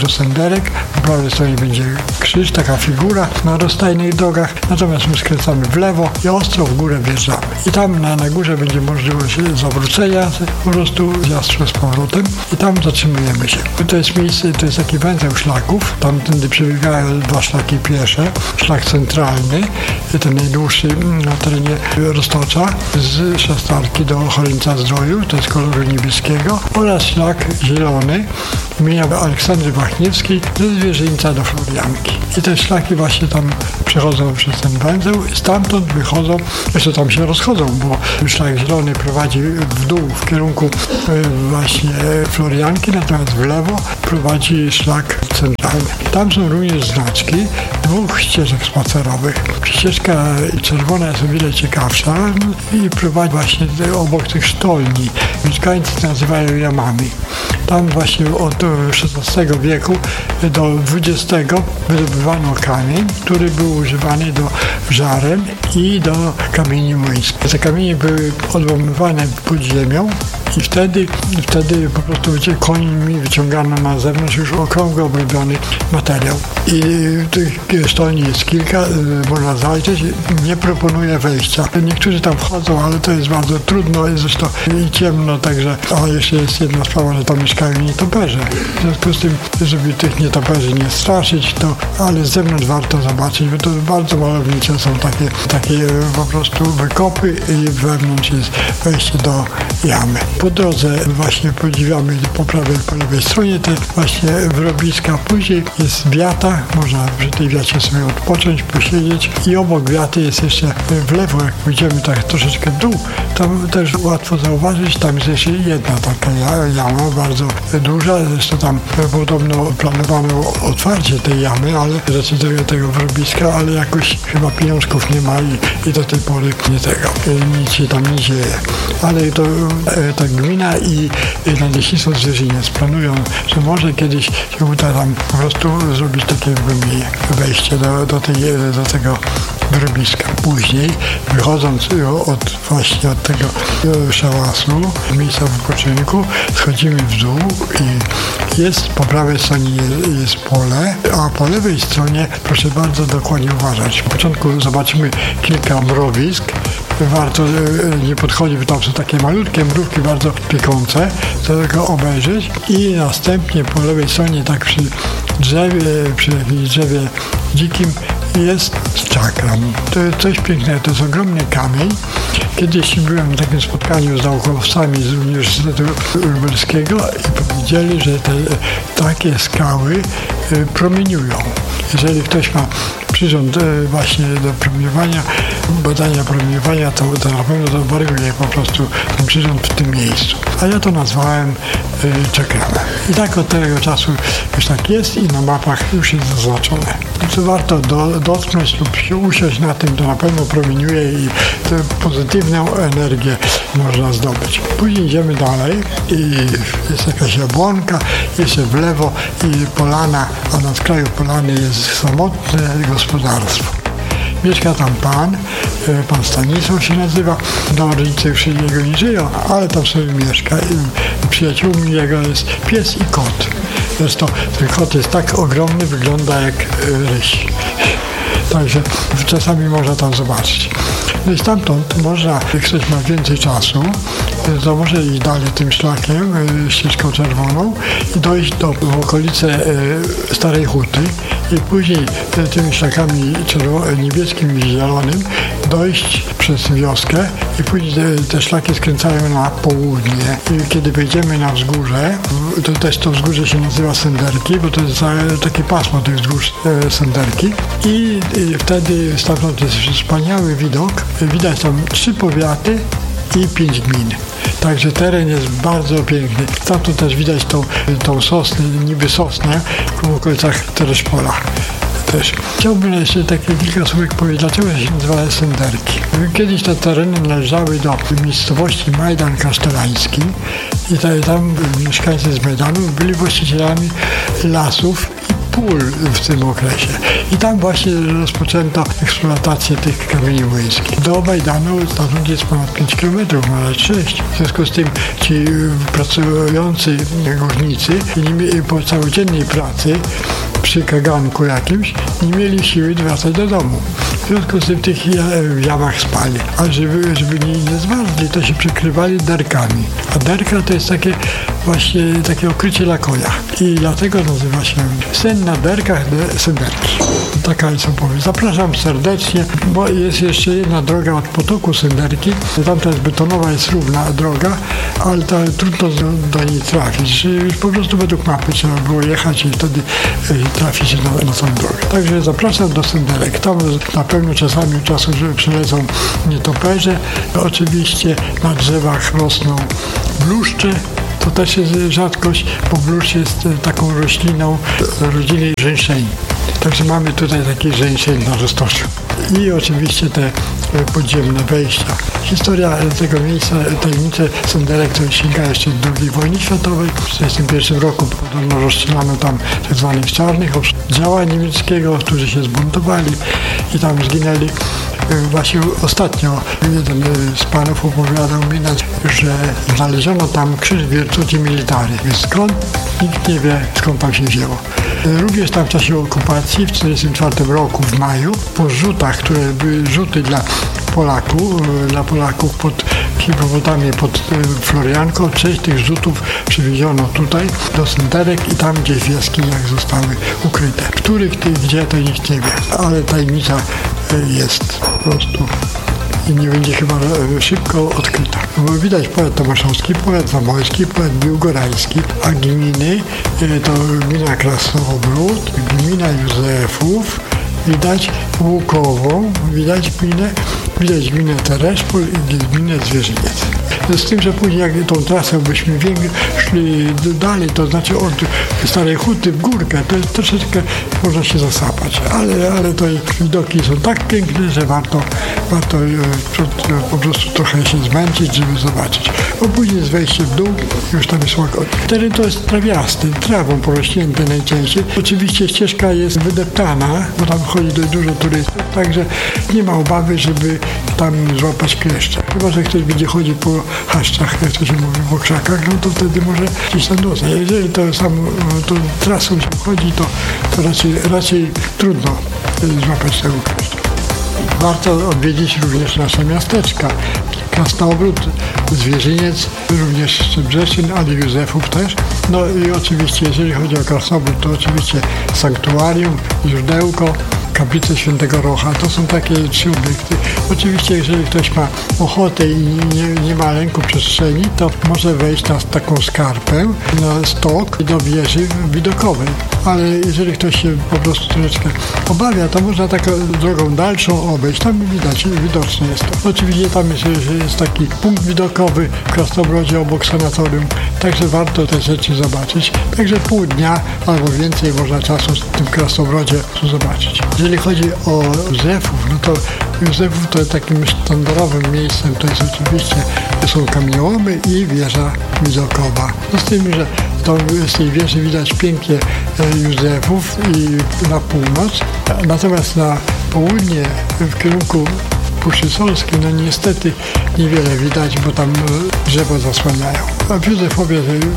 do senderek, po prawej stronie będzie krzyż, taka figura na rozstajnych drogach, natomiast my skręcamy w lewo i ostro w górę wjeżdżamy. I tam na górze będzie możliwość zawrócenia, po prostu zjazd z powrotem i tam zatrzymujemy się. To jest miejsce, to jest taki węzeł szlaków, tamtędy przebiegają 2 szlaki piesze, szlak centralny, ten najdłuższy na terenie Roztocza, z Szastarki do Choryńca-Zdroju, to jest koloru niebieskiego, oraz szlak zielony imienia Aleksandry Wachniewskiej ze Zwierzyńca do Florianki. I te szlaki właśnie tam przechodzą przez ten węzeł, stamtąd wychodzą, jeszcze tam się rozchodzą, bo szlak zielony prowadzi w dół w kierunku właśnie Florianki, natomiast w lewo prowadzi szlak centralny. Tam są również znaczki 2 ścieżek spacerowych. Ścieżka czerwona jest o wiele ciekawsza i prowadzi właśnie obok tych sztolni. Mieszkańcy to nazywają jamami. Tam właśnie od XVI wieku do XX wydobywano kamień, który był używany do żaren i do kamieni młyńskich. Te kamienie były odłamywane pod ziemią i wtedy po prostu końmi wyciągano na zewnątrz już okrągło obrobiony materiał. I tych sztolni jest kilka, można zajrzeć. Nie proponuję wejścia. Niektórzy tam wchodzą, ale to jest bardzo trudno, jest zresztą i ciemno, także, a jeszcze jest jedna sprawa, że tam mieszkają nietoperze. W związku z tym, żeby tych nietoperzy nie straszyć, to ale z zewnątrz warto zobaczyć, bo to bardzo malownicze są takie po prostu wykopy i wewnątrz jest wejście do jamy. Po drodze właśnie podziwiamy po prawej i po lewej stronie te właśnie wyrobiska. Później jest wiata, można przy tej wiacie sobie odpocząć, posiedzieć i obok wiaty jest jeszcze w lewo, jak pójdziemy tak troszeczkę w dół, tam też łatwo zauważyć, tam jest jeszcze jedna taka jama, bardzo duża, zresztą tam podobno planowano otwarcie tej jamy, ale tego wyrobiska, ale jakoś chyba pieniążków nie ma i do tej pory nic się tam nie dzieje. Ale to ta gmina i Nadleśnictwo Zwierzyniec planują, że może kiedyś się uda tam po prostu zrobić takie wejście do tego wyrobiska. Później, wychodząc właśnie od tego szałasu, miejsca wypoczynku, schodzimy w dół i jest po prawej stronie jest pole, a po lewej stronie proszę bardzo dokładnie uważać. Na początku zobaczymy kilka mrowisk. Warto nie podchodzić, bo tam są takie malutkie mrówki, bardzo piekące, chcę tego obejrzeć i następnie po lewej stronie, tak przy jakimś drzewie dzikim jest czakram. To jest coś pięknego, to jest ogromny kamień. Kiedyś byłem na takim spotkaniu z naukowcami z Uniwersytetu Lubelskiego i powiedzieli, że takie skały promieniują. Jeżeli ktoś ma przyrząd właśnie do promieniowania, badania promieniowania, to na pewno zabarwuje po prostu ten przyrząd w tym miejscu. A ja to nazwałem czakramem. I tak od tego czasu już tak jest i na mapach już jest zaznaczone. To warto dotknąć lub się usiąść na tym, to na pewno promieniuje i tę pozytywną energię można zdobyć. Później idziemy dalej i jest jakaś jabłonka, jeszcze w lewo i polana, a na skraju polany jest samotne gospodarstwo. Mieszka tam pan Stanisław się nazywa, rodzice już jego nie żyją, ale tam sobie mieszka i przyjaciółmi jego jest pies i kot. Zresztą ten kot jest tak ogromny, wygląda jak ryś. Także czasami można tam zobaczyć. No i stamtąd można, jak ktoś ma więcej czasu, to może iść dalej tym szlakiem, ścieżką czerwoną i dojść w okolice Starej Huty i później tymi szlakami niebieskim i zielonym dojść przez wioskę i później te szlaki skręcają na południe. I kiedy wejdziemy na wzgórze, to wzgórze się nazywa Senderki, bo to jest takie pasmo tych wzgórz Senderki i wtedy stamtąd jest wspaniały widok. Widać tam 3 powiaty i 5 gmin. Także teren jest bardzo piękny. Stamtąd też widać tą sosnę, niby sosnę w okolicach Tereszpola. Chciałbym jeszcze takie kilka słówek powiedzieć, dlaczego się nazywa Senderki. Kiedyś te tereny należały do miejscowości Majdan Kasztelański i tam mieszkańcy z Majdanu byli właścicielami lasów pól w tym okresie. I tam właśnie rozpoczęto eksploatację tych kamieni młyńskich. Do Bajdanu stąd jest ponad 5 km, nawet 6. W związku z tym ci pracujący górnicy po całodziennej pracy przy kaganku jakimś nie mieli siły wracać do domu. W związku z tym w tych jamach spali. A żeby nie zmarzli, to się przykrywali derkami. A derka to jest takie okrycie dla konia. I dlatego nazywa się sen na derkach Senderki. Taka jest opowieść. Zapraszam serdecznie, bo jest jeszcze jedna droga od potoku Senderki. Tamta jest betonowa, jest równa droga, ale trudno do niej trafić. Już po prostu według mapy trzeba było jechać i wtedy trafić na tą drogę. Także zapraszam do Senderek. Tam na pewno czasami od czasu przylecą nietoperze. Oczywiście na drzewach rosną bluszcze. To też jest rzadkość, bo bluszcz jest taką rośliną rodziny żeńszeni. Także mamy tutaj taki żeńszeń na Roztoczu. I oczywiście te podziemne wejścia. Historia tego miejsca, tajemnice Senderek, to sięga jeszcze do II wojny światowej. W 1941 roku podobno rozstrzelano tam tzw. czarnych działa niemieckiego, którzy się zbuntowali i tam zginęli. Właśnie ostatnio jeden z panów opowiadał mi, że znaleziono tam krzyż Virtuti Militari. Więc skąd? Nikt nie wie, skąd tam się wzięło. Również tam w czasie okupacji w 1944 roku w maju po rzutach, które były rzuty dla Polaków pod hipopotamię, pod Florianką, część tych rzutów przywieziono tutaj do Senderek i tam gdzieś w jaskiniach zostały ukryte. Których gdzie to nikt nie wie, ale tajemnica jest po prostu i nie będzie chyba szybko odkryta. Bo widać powiat tomaszowski, powiat zamojski, powiat biłgorajski, a gminy to gmina Krasnobród, gmina Józefów, widać Łukową, widać gminę Tereszpol i gminę Zwierzyniec. Z tym, że później jak tą trasę byśmy szli dalej, to znaczy od Starej Huty w górkę, to jest troszeczkę można się zasapać, ale to widoki są tak piękne, że warto po prostu trochę się zmęczyć, żeby zobaczyć. Bo później jest wejście w dół, już tam jest łagodnie. Teren to jest trawiasty, trawą porośnięty najczęściej. Oczywiście ścieżka jest wydeptana, bo tam chodzi dużo turystów, także nie ma obawy, żeby tam złapać kleszcze. Chyba że ktoś będzie chodził po chaszczach, jak to się mówi, po krzakach, no to wtedy może gdzieś tam dostać. Jeżeli to trasą się chodzi, to raczej trudno złapać tego kleszcza. Warto odwiedzić również nasze miasteczka. Krasnobród, Zwierzyniec, również Szczebrzeszyn, ale Józefów też. No i oczywiście, jeżeli chodzi o Krasnobród, to oczywiście sanktuarium, źródełko, kaplice Świętego Rocha. To są takie 3 obiekty. Oczywiście, jeżeli ktoś ma ochotę i nie ma lęku przestrzeni, to może wejść na taką skarpę, na stok do wieży widokowej. Ale jeżeli ktoś się po prostu troszeczkę obawia, to można taką drogą dalszą obejść. Tam widoczne jest to. Oczywiście tam jest taki punkt widokowy w Krasnobrodzie obok sanatorium, także warto te rzeczy zobaczyć. Także pół dnia albo więcej można czasu w tym Krasnobrodzie zobaczyć. Jeżeli chodzi o Józefów, no to Józefów to takim sztandarowym miejscem to jest oczywiście są kamieniołomy i wieża widokowa. No z tym, że z tej wieży widać pięknie Józefów i na północ, natomiast na południe w kierunku Puszczy Solskiej, no niestety niewiele widać, bo tam drzewo zasłaniają. A w Józefowie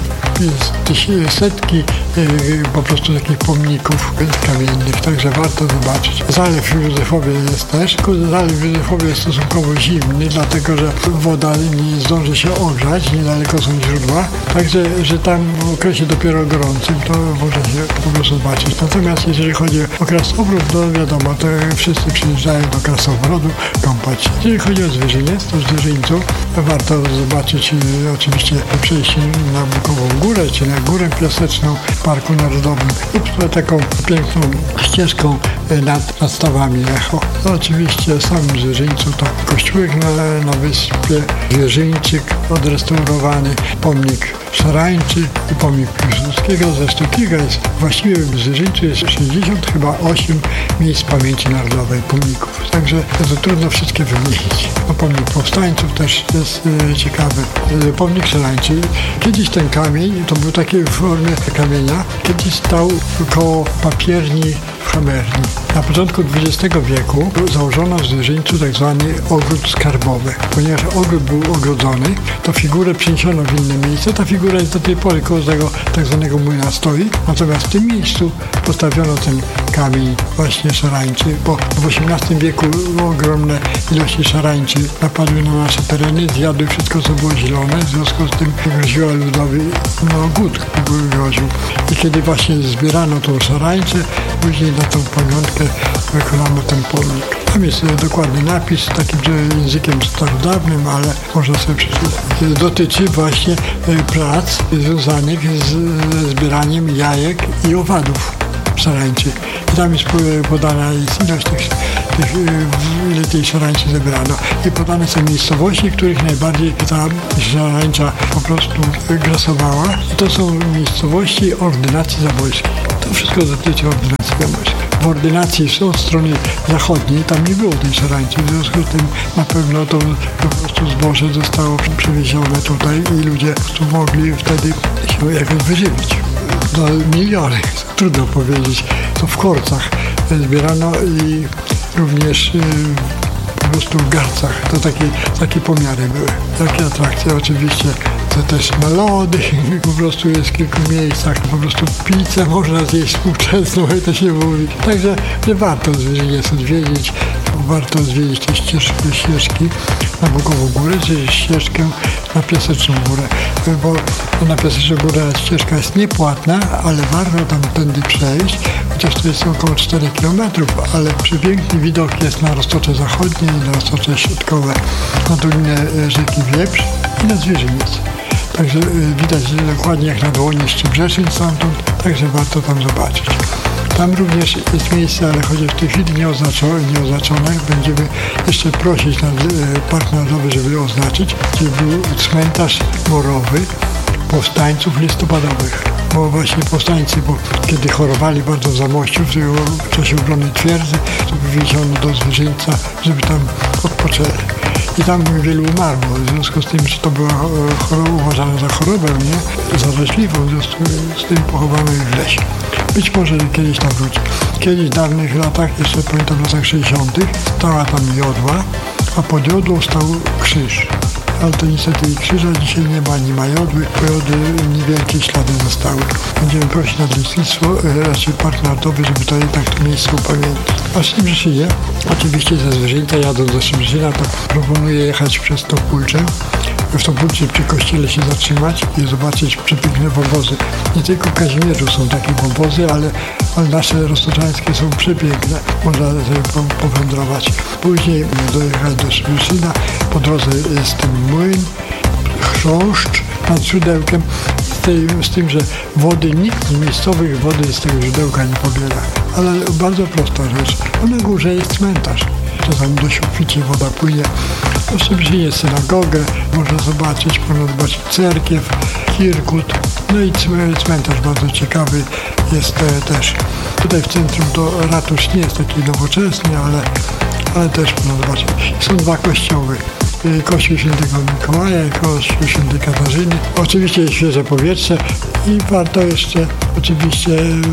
jest setki po prostu takich pomników kamiennych, także warto zobaczyć. Zalew w Józefowie jest też, zalew w Józefowie jest stosunkowo zimny, dlatego że woda nie zdąży się ogrzać, niedaleko są źródła, także że tam w okresie dopiero gorącym to można się po prostu zobaczyć. Natomiast jeżeli chodzi o Krasnobród, to wiadomo, to wszyscy przyjeżdżają do Krasnobrodu kąpać. Jeżeli chodzi o Zwierzyniec, to w Zwierzyńcu warto zobaczyć oczywiście przejść na Bukową Górę, czy na Górę Piaseczną w Parku Narodowym lub taką piękną ścieżką nad stawami Echo. No, oczywiście w samym Zwierzyńcu to kościółek na wyspie, Zwierzyńczyk odrestaurowany, pomnik szarańczy i pomnik Piłsudskiego. Zresztą kilka jest, właściwie w Zyrzyńcu jest 68 miejsc pamięci narodowej, pomników. Także to trudno wszystkie wymienić. No, pomnik powstańców też jest ciekawy. Pomnik szarańczy. Kiedyś ten kamień, to był taki w formie kamienia, kiedyś stał koło papierni w Chamerni. Na początku XX wieku założono w Zyrzyńcu tak zwany ogród skarbowy. Ponieważ ogród był ogrodzony, to figurę przeniesiono w inne miejsce. Ta figura jest do tej pory koło tego tak zwanego młyna stoi. Natomiast w tym miejscu postawiono ten kamień właśnie szarańczy, bo w XVIII wieku ogromne ilości szarańczy napadły na nasze tereny, zjadły wszystko, co było zielone. W związku z tym groziła ludowi głód groził. I kiedy właśnie zbierano tą szarańczę, później na tą pamiątkę wykonano ten pomnik. Tam jest dokładny napis takim językiem starodawnym, ale można sobie przeczytać. Dotyczy właśnie prac związanych z zbieraniem jajek i owadów szarańczy. I tam jest podana ilość ile tej szarańczy zebrano. I podane są miejscowości, których najbardziej ta szarańcza po prostu grasowała. I to są miejscowości ordynacji zabojskiej. To wszystko dotyczy ordynacji zabojskiej. W ordynacji od strony zachodniej tam nie było tej szarańczy, w związku z tym na pewno to po prostu zboże zostało przewiezione tutaj i ludzie po prostu mogli wtedy się jakoś wyżywić. No, miliony, trudno powiedzieć, to w korcach zbierano i również po prostu w garcach. To takie pomiary były. Takie atrakcje oczywiście. To też na lody, po prostu jest w kilku miejscach, po prostu pizzę można zjeść współczesną, jak to się mówi. Także warto Zyrzyniec odwiedzić, warto zwiedzić te ścieżki na Bogową Górę, czy ścieżkę na Piaseczną Górę, bo na Piaseczną Górę ścieżka jest niepłatna, ale warto tam tędy przejść, chociaż to jest około 4 km, ale przepiękny widok jest na Roztocze Zachodnie i na Roztocze Środkowe, na dolinę rzeki Wieprz i na Zwierzyniec. Także widać dokładnie jak na dłoni Szczebrzeszyn stamtąd, także warto tam zobaczyć. Tam również jest miejsce, ale chociaż w tej chwili nieoznaczone, będziemy jeszcze prosić Park Narodowy, żeby oznaczyć, gdzie był cmentarz morowy powstańców listopadowych. Bo właśnie powstańcy, kiedy chorowali bardzo w Zamościu, w czasie obrony twierdzy, to wywieziono do Zyrzyńca, żeby tam odpoczęli. I tam wielu umarło, w związku z tym, że to była uważana za chorobę, nie? Zaraźliwą, w związku z tym pochowano ich w lesie. Być może kiedyś tam wróci. Kiedyś w dawnych latach, jeszcze pamiętam w latach 60., stała tam jodła, a pod jodłą stał krzyż. Ale to niestety krzyża dzisiaj nie ma, nie ma jodły, po jodły niewielkie ślady zostały. Będziemy prosić nadleśnictwo, raczej Park Narodowy, żeby to jednak to miejsce upamiętnić. A w Szczebrzeszynie, oczywiście ze Zwierzyńca jadąc do Szczebrzeszyna, to proponuję jechać przez Topólcze. W Topólczy przy kościele się zatrzymać i zobaczyć przepiękne wąwozy. Nie tylko w Kazimierzu są takie wąwozy, ale nasze roztoczańskie są przepiękne. Można sobie powędrować. Później dojechać do Szczebrzeszyna. Po drodze jest ten młyn, chrząszcz nad źródełkiem. Z tym, że wody nikt z miejscowych wody z tego źródełka nie pobiera. Ale bardzo prosta rzecz. A na górze jest cmentarz. Czasami dość obficie woda płynie. W Szczebrzeszynie jest synagogę, można zobaczyć cerkiew, Kirkut, no i cmentarz bardzo ciekawy jest też. Tutaj w centrum to ratusz nie jest taki nowoczesny, ale też można zobaczyć. Są dwa kościoły. Kościół Świętego Mikołaja i Kościół Świętej Katarzyny. Oczywiście jest świeże powietrze i warto jeszcze oczywiście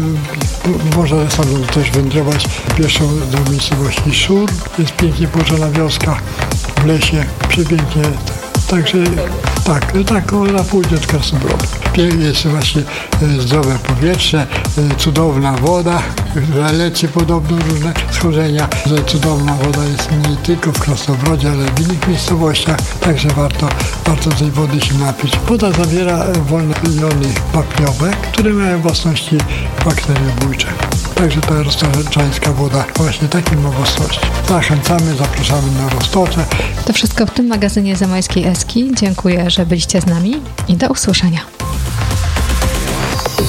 można stamtąd też wędrować pieszo do miejscowości Szur. Jest pięknie położona wioska w lesie, przepięknie. Także tak, na południe od Krasnobrodu. Jest właśnie zdrowe powietrze, cudowna woda, leci podobno różne schorzenia. Cudowna woda jest nie tylko w Krasnobrodzie, ale w innych miejscowościach, także warto tej wody się napić. Woda zawiera wolne jony wapniowe, które mają własności bakteriobójcze. Także ta roztoczańska woda właśnie takie ma własności. Zachęcamy, zapraszamy na Roztocze. To wszystko w tym magazynie Zamojskiej Eski. Dziękuję, że byliście z nami i do usłyszenia.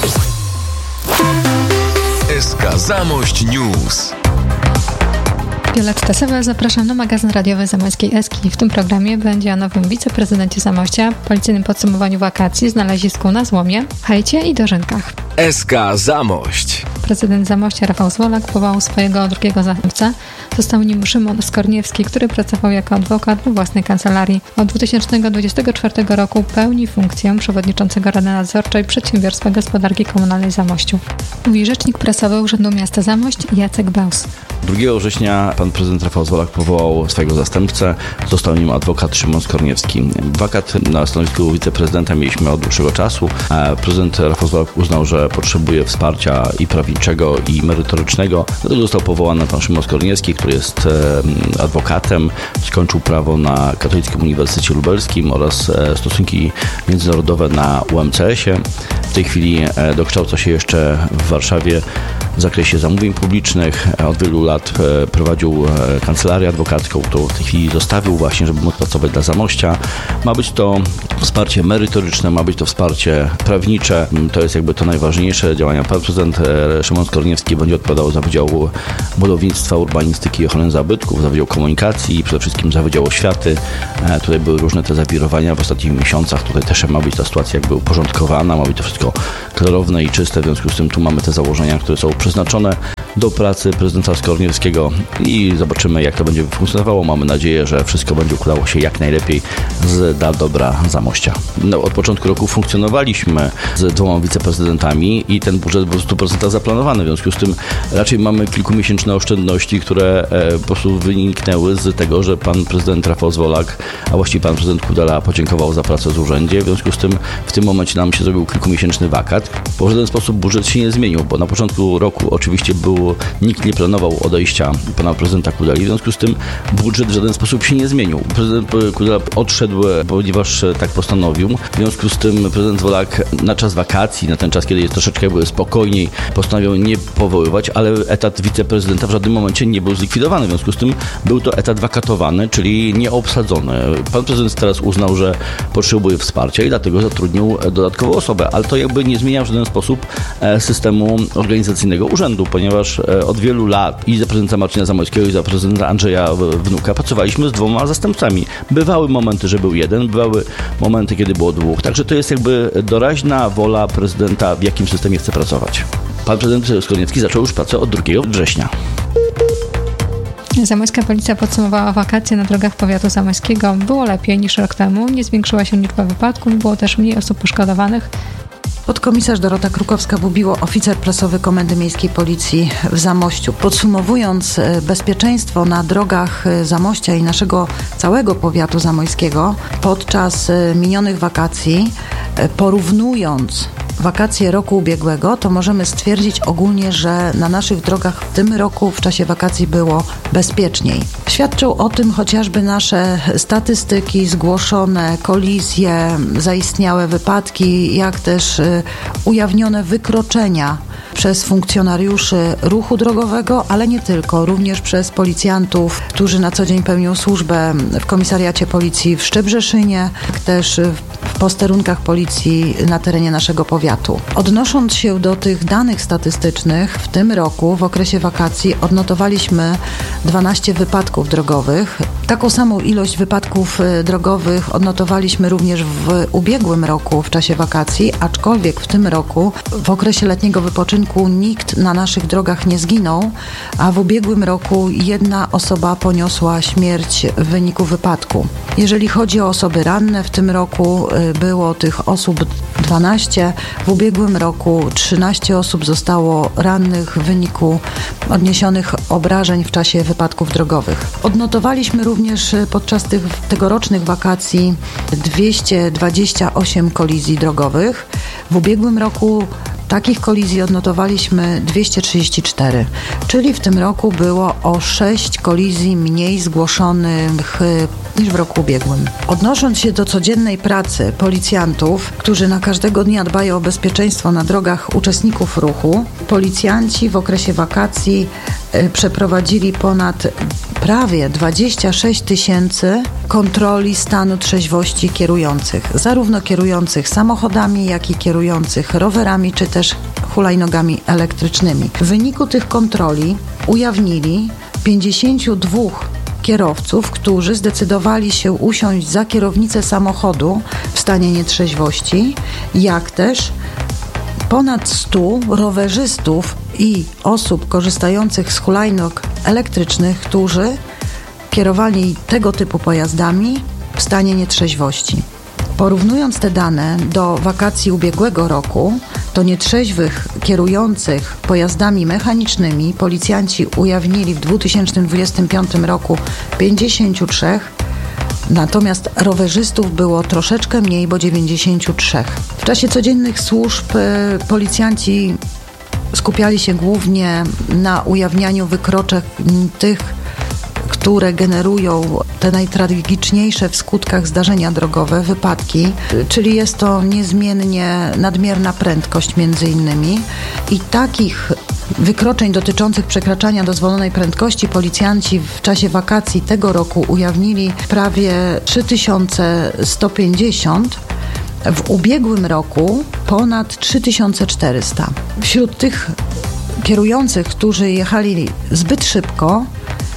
SK Zamość News. Violetta Sewa, zapraszam na magazyn radiowy Zamojskiej Eski. W tym programie będzie o nowym wiceprezydencie Zamościa, policyjnym podsumowaniu wakacji, znalezisku na Złomie, hejcie i dożynkach. SK Zamość. Prezydent Zamościa Rafał Zwolak powołał swojego drugiego zastępcę. Został nim Szymon Skorniewski, który pracował jako adwokat we własnej kancelarii. Od 2024 roku pełni funkcję przewodniczącego Rady Nadzorczej Przedsiębiorstwa Gospodarki Komunalnej Zamościu. Mówi rzecznik prasowy Urzędu Miasta Zamość Jacek Bełs. 2 września pan prezydent Rafał Zwolak powołał swojego zastępcę. Został nim adwokat Szymon Skorniewski. Wakat na stanowisku wiceprezydenta mieliśmy od dłuższego czasu. Prezydent Rafał Zwolak uznał, że potrzebuje wsparcia i prawniczego, i merytorycznego. Dlatego został powołany pan Szymon Skorniewski, który jest adwokatem. Skończył prawo na Katolickim Uniwersytecie Lubelskim oraz stosunki międzynarodowe na UMCS-ie. W tej chwili dokształca się jeszcze w Warszawie w zakresie zamówień publicznych. Od wielu lat prowadził kancelarię adwokacką, którą w tej chwili zostawił właśnie, żeby móc pracować dla Zamościa. Ma być to wsparcie merytoryczne, ma być to wsparcie prawnicze. To jest jakby to najważniejsze działania. Pan prezydent Szymon Skorniewski będzie odpowiadał za Wydział Budownictwa, Urbanistyki i Ochrony Zabytków, za Wydział Komunikacji i przede wszystkim za Wydział Oświaty. Tutaj były różne te zawirowania w ostatnich miesiącach. Tutaj też ma być ta sytuacja jakby uporządkowana, ma być to wszystko klarowne i czyste. W związku z tym tu mamy te założenia, które są przeznaczone do pracy prezydenta Skorniewskiego i zobaczymy, jak to będzie funkcjonowało. Mamy nadzieję, że wszystko będzie układało się jak najlepiej dla dobra Zamościa. Od początku roku funkcjonowaliśmy z 2 wiceprezydentami i ten budżet był 100% zaplanowany. W związku z tym raczej mamy kilkumiesięczne oszczędności, które po prostu wyniknęły z tego, że pan prezydent Rafał Zwolak, a właściwie pan prezydent Kudela podziękował za pracę w urzędzie. W związku z tym w tym momencie nam się zrobił kilkumiesięczny wakat. Bo w żaden sposób budżet się nie zmienił, bo na początku roku oczywiście nikt nie planował odejścia pana prezydenta Kudeli. W związku z tym budżet w żaden sposób się nie zmienił. Prezydent Kudela odszedł, ponieważ tak postanowił. W związku z tym prezydent Zwolak na czas wakacji, na ten czas, kiedy jest troszeczkę spokojniej, postanowił nie powoływać, ale etat wiceprezydenta w żadnym momencie nie był zlikwidowany. W związku z tym był to etat wakatowany, czyli nieobsadzony. Pan prezydent teraz uznał, że potrzebuje wsparcia i dlatego zatrudnił dodatkową osobę, ale to jakby nie zmienia w żaden sposób systemu organizacyjnego urzędu, ponieważ od wielu lat i za prezydenta Marcina Zamojskiego, i za prezydenta Andrzeja Wnuka pracowaliśmy z 2 zastępcami. Bywały momenty, że był jeden, bywały momenty, kiedy było 2. Także to jest jakby doraźna wola prezydenta, w jakim systemie chce pracować. Pan prezydent Skorniewski zaczął już pracę od 2 września. Zamojska policja podsumowała wakacje na drogach powiatu zamojskiego. Było lepiej niż rok temu, nie zwiększyła się liczba wypadków, było też mniej osób poszkodowanych. Podkomisarz Dorota Krukowska-Bubiło, oficer prasowy Komendy Miejskiej Policji w Zamościu. Podsumowując bezpieczeństwo na drogach Zamościa i naszego całego powiatu zamojskiego podczas minionych wakacji, porównując wakacje roku ubiegłego, to możemy stwierdzić ogólnie, że na naszych drogach w tym roku w czasie wakacji było bezpieczniej. Świadczą o tym chociażby nasze statystyki, zgłoszone kolizje, zaistniałe wypadki, jak też ujawnione wykroczenia przez funkcjonariuszy ruchu drogowego, ale nie tylko, również przez policjantów, którzy na co dzień pełnią służbę w komisariacie policji w Szczebrzeszynie, jak też w posterunkach policji na terenie naszego powiatu. Odnosząc się do tych danych statystycznych, w tym roku w okresie wakacji odnotowaliśmy 12 wypadków drogowych. Taką samą ilość wypadków drogowych odnotowaliśmy również w ubiegłym roku w czasie wakacji, aczkolwiek w tym roku w okresie letniego wypoczynku nikt na naszych drogach nie zginął, a w ubiegłym roku 1 osoba poniosła śmierć w wyniku wypadku. Jeżeli chodzi o osoby ranne, w tym roku było tych osób 12, w ubiegłym roku 13 osób zostało rannych w wyniku odniesionych obrażeń w czasie wypadków drogowych. Odnotowaliśmy również podczas tych tegorocznych wakacji 228 kolizji drogowych. W ubiegłym roku takich kolizji odnotowaliśmy 234, czyli w tym roku było o 6 kolizji mniej zgłoszonych niż w roku ubiegłym. Odnosząc się do codziennej pracy policjantów, którzy na każdego dnia dbają o bezpieczeństwo na drogach uczestników ruchu, policjanci w okresie wakacji przeprowadzili prawie 26 000 kontroli stanu trzeźwości kierujących, zarówno kierujących samochodami, jak i kierujących rowerami, czy też hulajnogami elektrycznymi. W wyniku tych kontroli ujawnili 52 kierowców, którzy zdecydowali się usiąść za kierownicę samochodu w stanie nietrzeźwości, jak też ponad 100 rowerzystów i osób korzystających z hulajnóg elektrycznych, którzy kierowali tego typu pojazdami w stanie nietrzeźwości. Porównując te dane do wakacji ubiegłego roku, to nietrzeźwych kierujących pojazdami mechanicznymi policjanci ujawnili w 2025 roku 53, natomiast rowerzystów było troszeczkę mniej, bo 93. W czasie codziennych służb policjanci skupiali się głównie na ujawnianiu wykroczeń tych, które generują te najtragiczniejsze w skutkach zdarzenia drogowe, wypadki, czyli jest to niezmiennie nadmierna prędkość między innymi. I takich wykroczeń dotyczących przekraczania dozwolonej prędkości policjanci w czasie wakacji tego roku ujawnili prawie 3150. W ubiegłym roku ponad 3400. Wśród tych kierujących, którzy jechali zbyt szybko,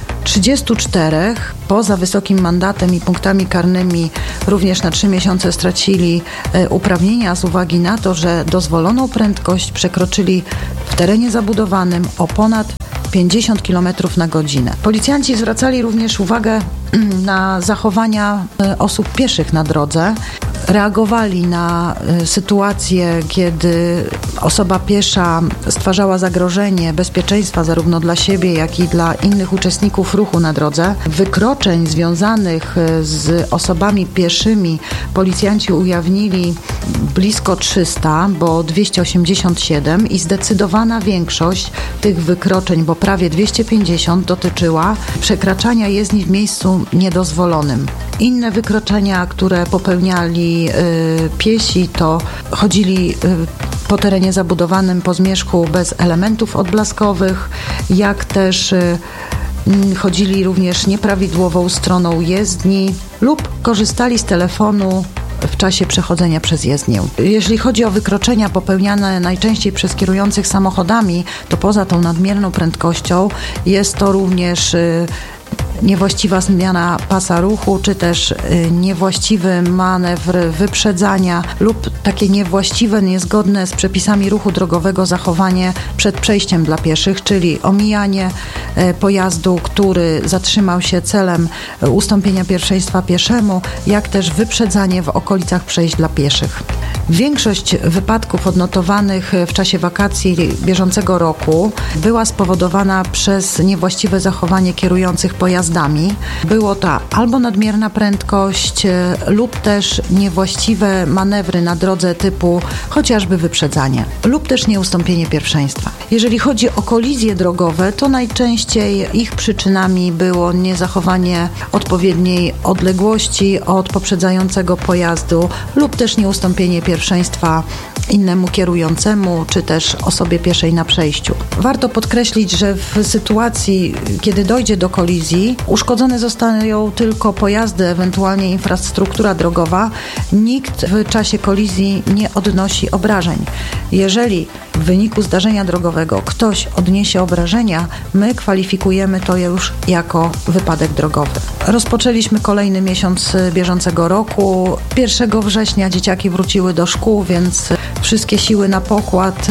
34 poza wysokim mandatem i punktami karnymi również na 3 miesiące stracili uprawnienia z uwagi na to, że dozwoloną prędkość przekroczyli w terenie zabudowanym o ponad 50 km na godzinę. Policjanci zwracali również uwagę na zachowania osób pieszych na drodze. Reagowali na sytuację, kiedy osoba piesza stwarzała zagrożenie bezpieczeństwa zarówno dla siebie, jak i dla innych uczestników ruchu na drodze. Wykroczeń związanych z osobami pieszymi policjanci ujawnili blisko 300, bo 287 i zdecydowana większość tych wykroczeń, bo prawie 250 dotyczyła przekraczania jezdni w miejscu niedozwolonym. Inne wykroczenia, które popełniali piesi, to chodzili po terenie zabudowanym po zmierzchu bez elementów odblaskowych, jak też chodzili również nieprawidłową stroną jezdni lub korzystali z telefonu w czasie przechodzenia przez jezdnię. Jeżeli chodzi o wykroczenia popełniane najczęściej przez kierujących samochodami, to poza tą nadmierną prędkością jest to również niewłaściwa zmiana pasa ruchu, czy też niewłaściwy manewr wyprzedzania lub takie niewłaściwe, niezgodne z przepisami ruchu drogowego zachowanie przed przejściem dla pieszych, czyli omijanie pojazdu, który zatrzymał się celem ustąpienia pierwszeństwa pieszemu, jak też wyprzedzanie w okolicach przejść dla pieszych. Większość wypadków odnotowanych w czasie wakacji bieżącego roku była spowodowana przez niewłaściwe zachowanie kierujących pojazdami. Było to albo nadmierna prędkość lub też niewłaściwe manewry na drodze typu chociażby wyprzedzanie lub też nieustąpienie pierwszeństwa. Jeżeli chodzi o kolizje drogowe, to najczęściej ich przyczynami było niezachowanie odpowiedniej odległości od poprzedzającego pojazdu lub też nieustąpienie pierwszeństwa innemu kierującemu, czy też osobie pieszej na przejściu. Warto podkreślić, że w sytuacji, kiedy dojdzie do kolizji, uszkodzone zostają tylko pojazdy, ewentualnie infrastruktura drogowa. Nikt w czasie kolizji nie odnosi obrażeń. Jeżeli w wyniku zdarzenia drogowego ktoś odniesie obrażenia, my kwalifikujemy to już jako wypadek drogowy. Rozpoczęliśmy kolejny miesiąc bieżącego roku. 1 września dzieciaki wróciły do szkół, więc wszystkie siły na pokład,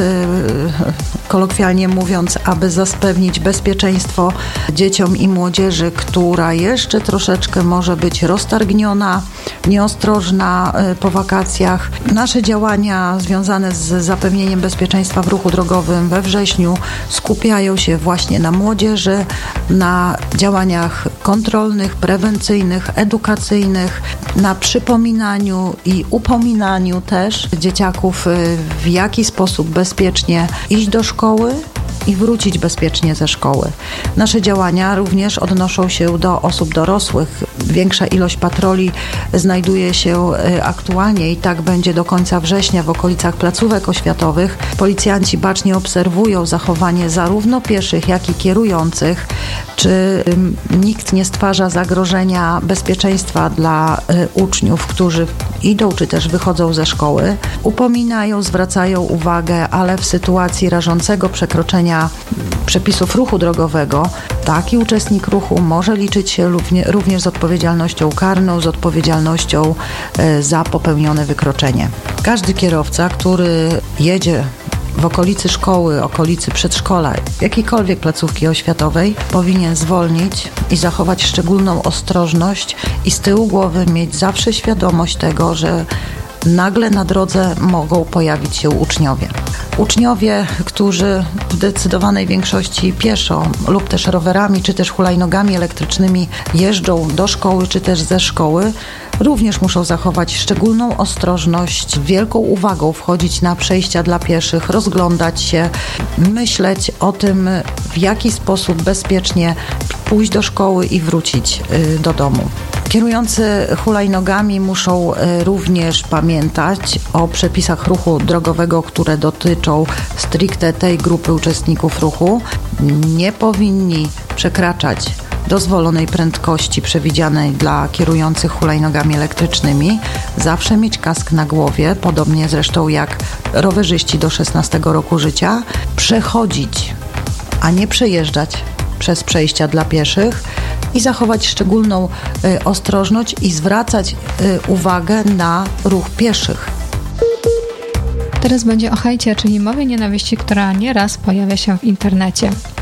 kolokwialnie mówiąc, aby zapewnić bezpieczeństwo dzieciom i młodzieży, która jeszcze troszeczkę może być roztargniona, nieostrożna po wakacjach. Nasze działania związane z zapewnieniem bezpieczeństwa w ruchu drogowym we wrześniu skupiają się właśnie na młodzieży, na działaniach kontrolnych, prewencyjnych, edukacyjnych, na przypominaniu i upominaniu też dzieciaków, w jaki sposób bezpiecznie iść do szkoły i wrócić bezpiecznie ze szkoły. Nasze działania również odnoszą się do osób dorosłych. Większa ilość patroli znajduje się aktualnie i tak będzie do końca września w okolicach placówek oświatowych. Policjanci bacznie obserwują zachowanie zarówno pieszych, jak i kierujących, czy nikt nie stwarza zagrożenia bezpieczeństwa dla uczniów, którzy idą czy też wychodzą ze szkoły. Upominają, zwracają uwagę, ale w sytuacji rażącego przekroczenia przepisów ruchu drogowego taki uczestnik ruchu może liczyć się również z odpowiedzialnością karną, z odpowiedzialnością za popełnione wykroczenie. Każdy kierowca, który jedzie w okolicy szkoły, okolicy przedszkola, jakiejkolwiek placówki oświatowej, powinien zwolnić i zachować szczególną ostrożność i z tyłu głowy mieć zawsze świadomość tego, że nagle na drodze mogą pojawić się uczniowie. Uczniowie, którzy w zdecydowanej większości pieszo lub też rowerami, czy też hulajnogami elektrycznymi jeżdżą do szkoły, czy też ze szkoły, również muszą zachować szczególną ostrożność, z wielką uwagą wchodzić na przejścia dla pieszych, rozglądać się, myśleć o tym, w jaki sposób bezpiecznie pójść do szkoły i wrócić do domu. Kierujący hulajnogami muszą również pamiętać o przepisach ruchu drogowego, które dotyczą stricte tej grupy uczestników ruchu. Nie powinni przekraczać dozwolonej prędkości przewidzianej dla kierujących hulajnogami elektrycznymi. Zawsze mieć kask na głowie, podobnie zresztą jak rowerzyści do 16 roku życia. Przechodzić, a nie przejeżdżać przez przejścia dla pieszych i zachować szczególną ostrożność i zwracać uwagę na ruch pieszych. Teraz będzie o hejcie, czyli mowie nienawiści, która nieraz pojawia się w internecie.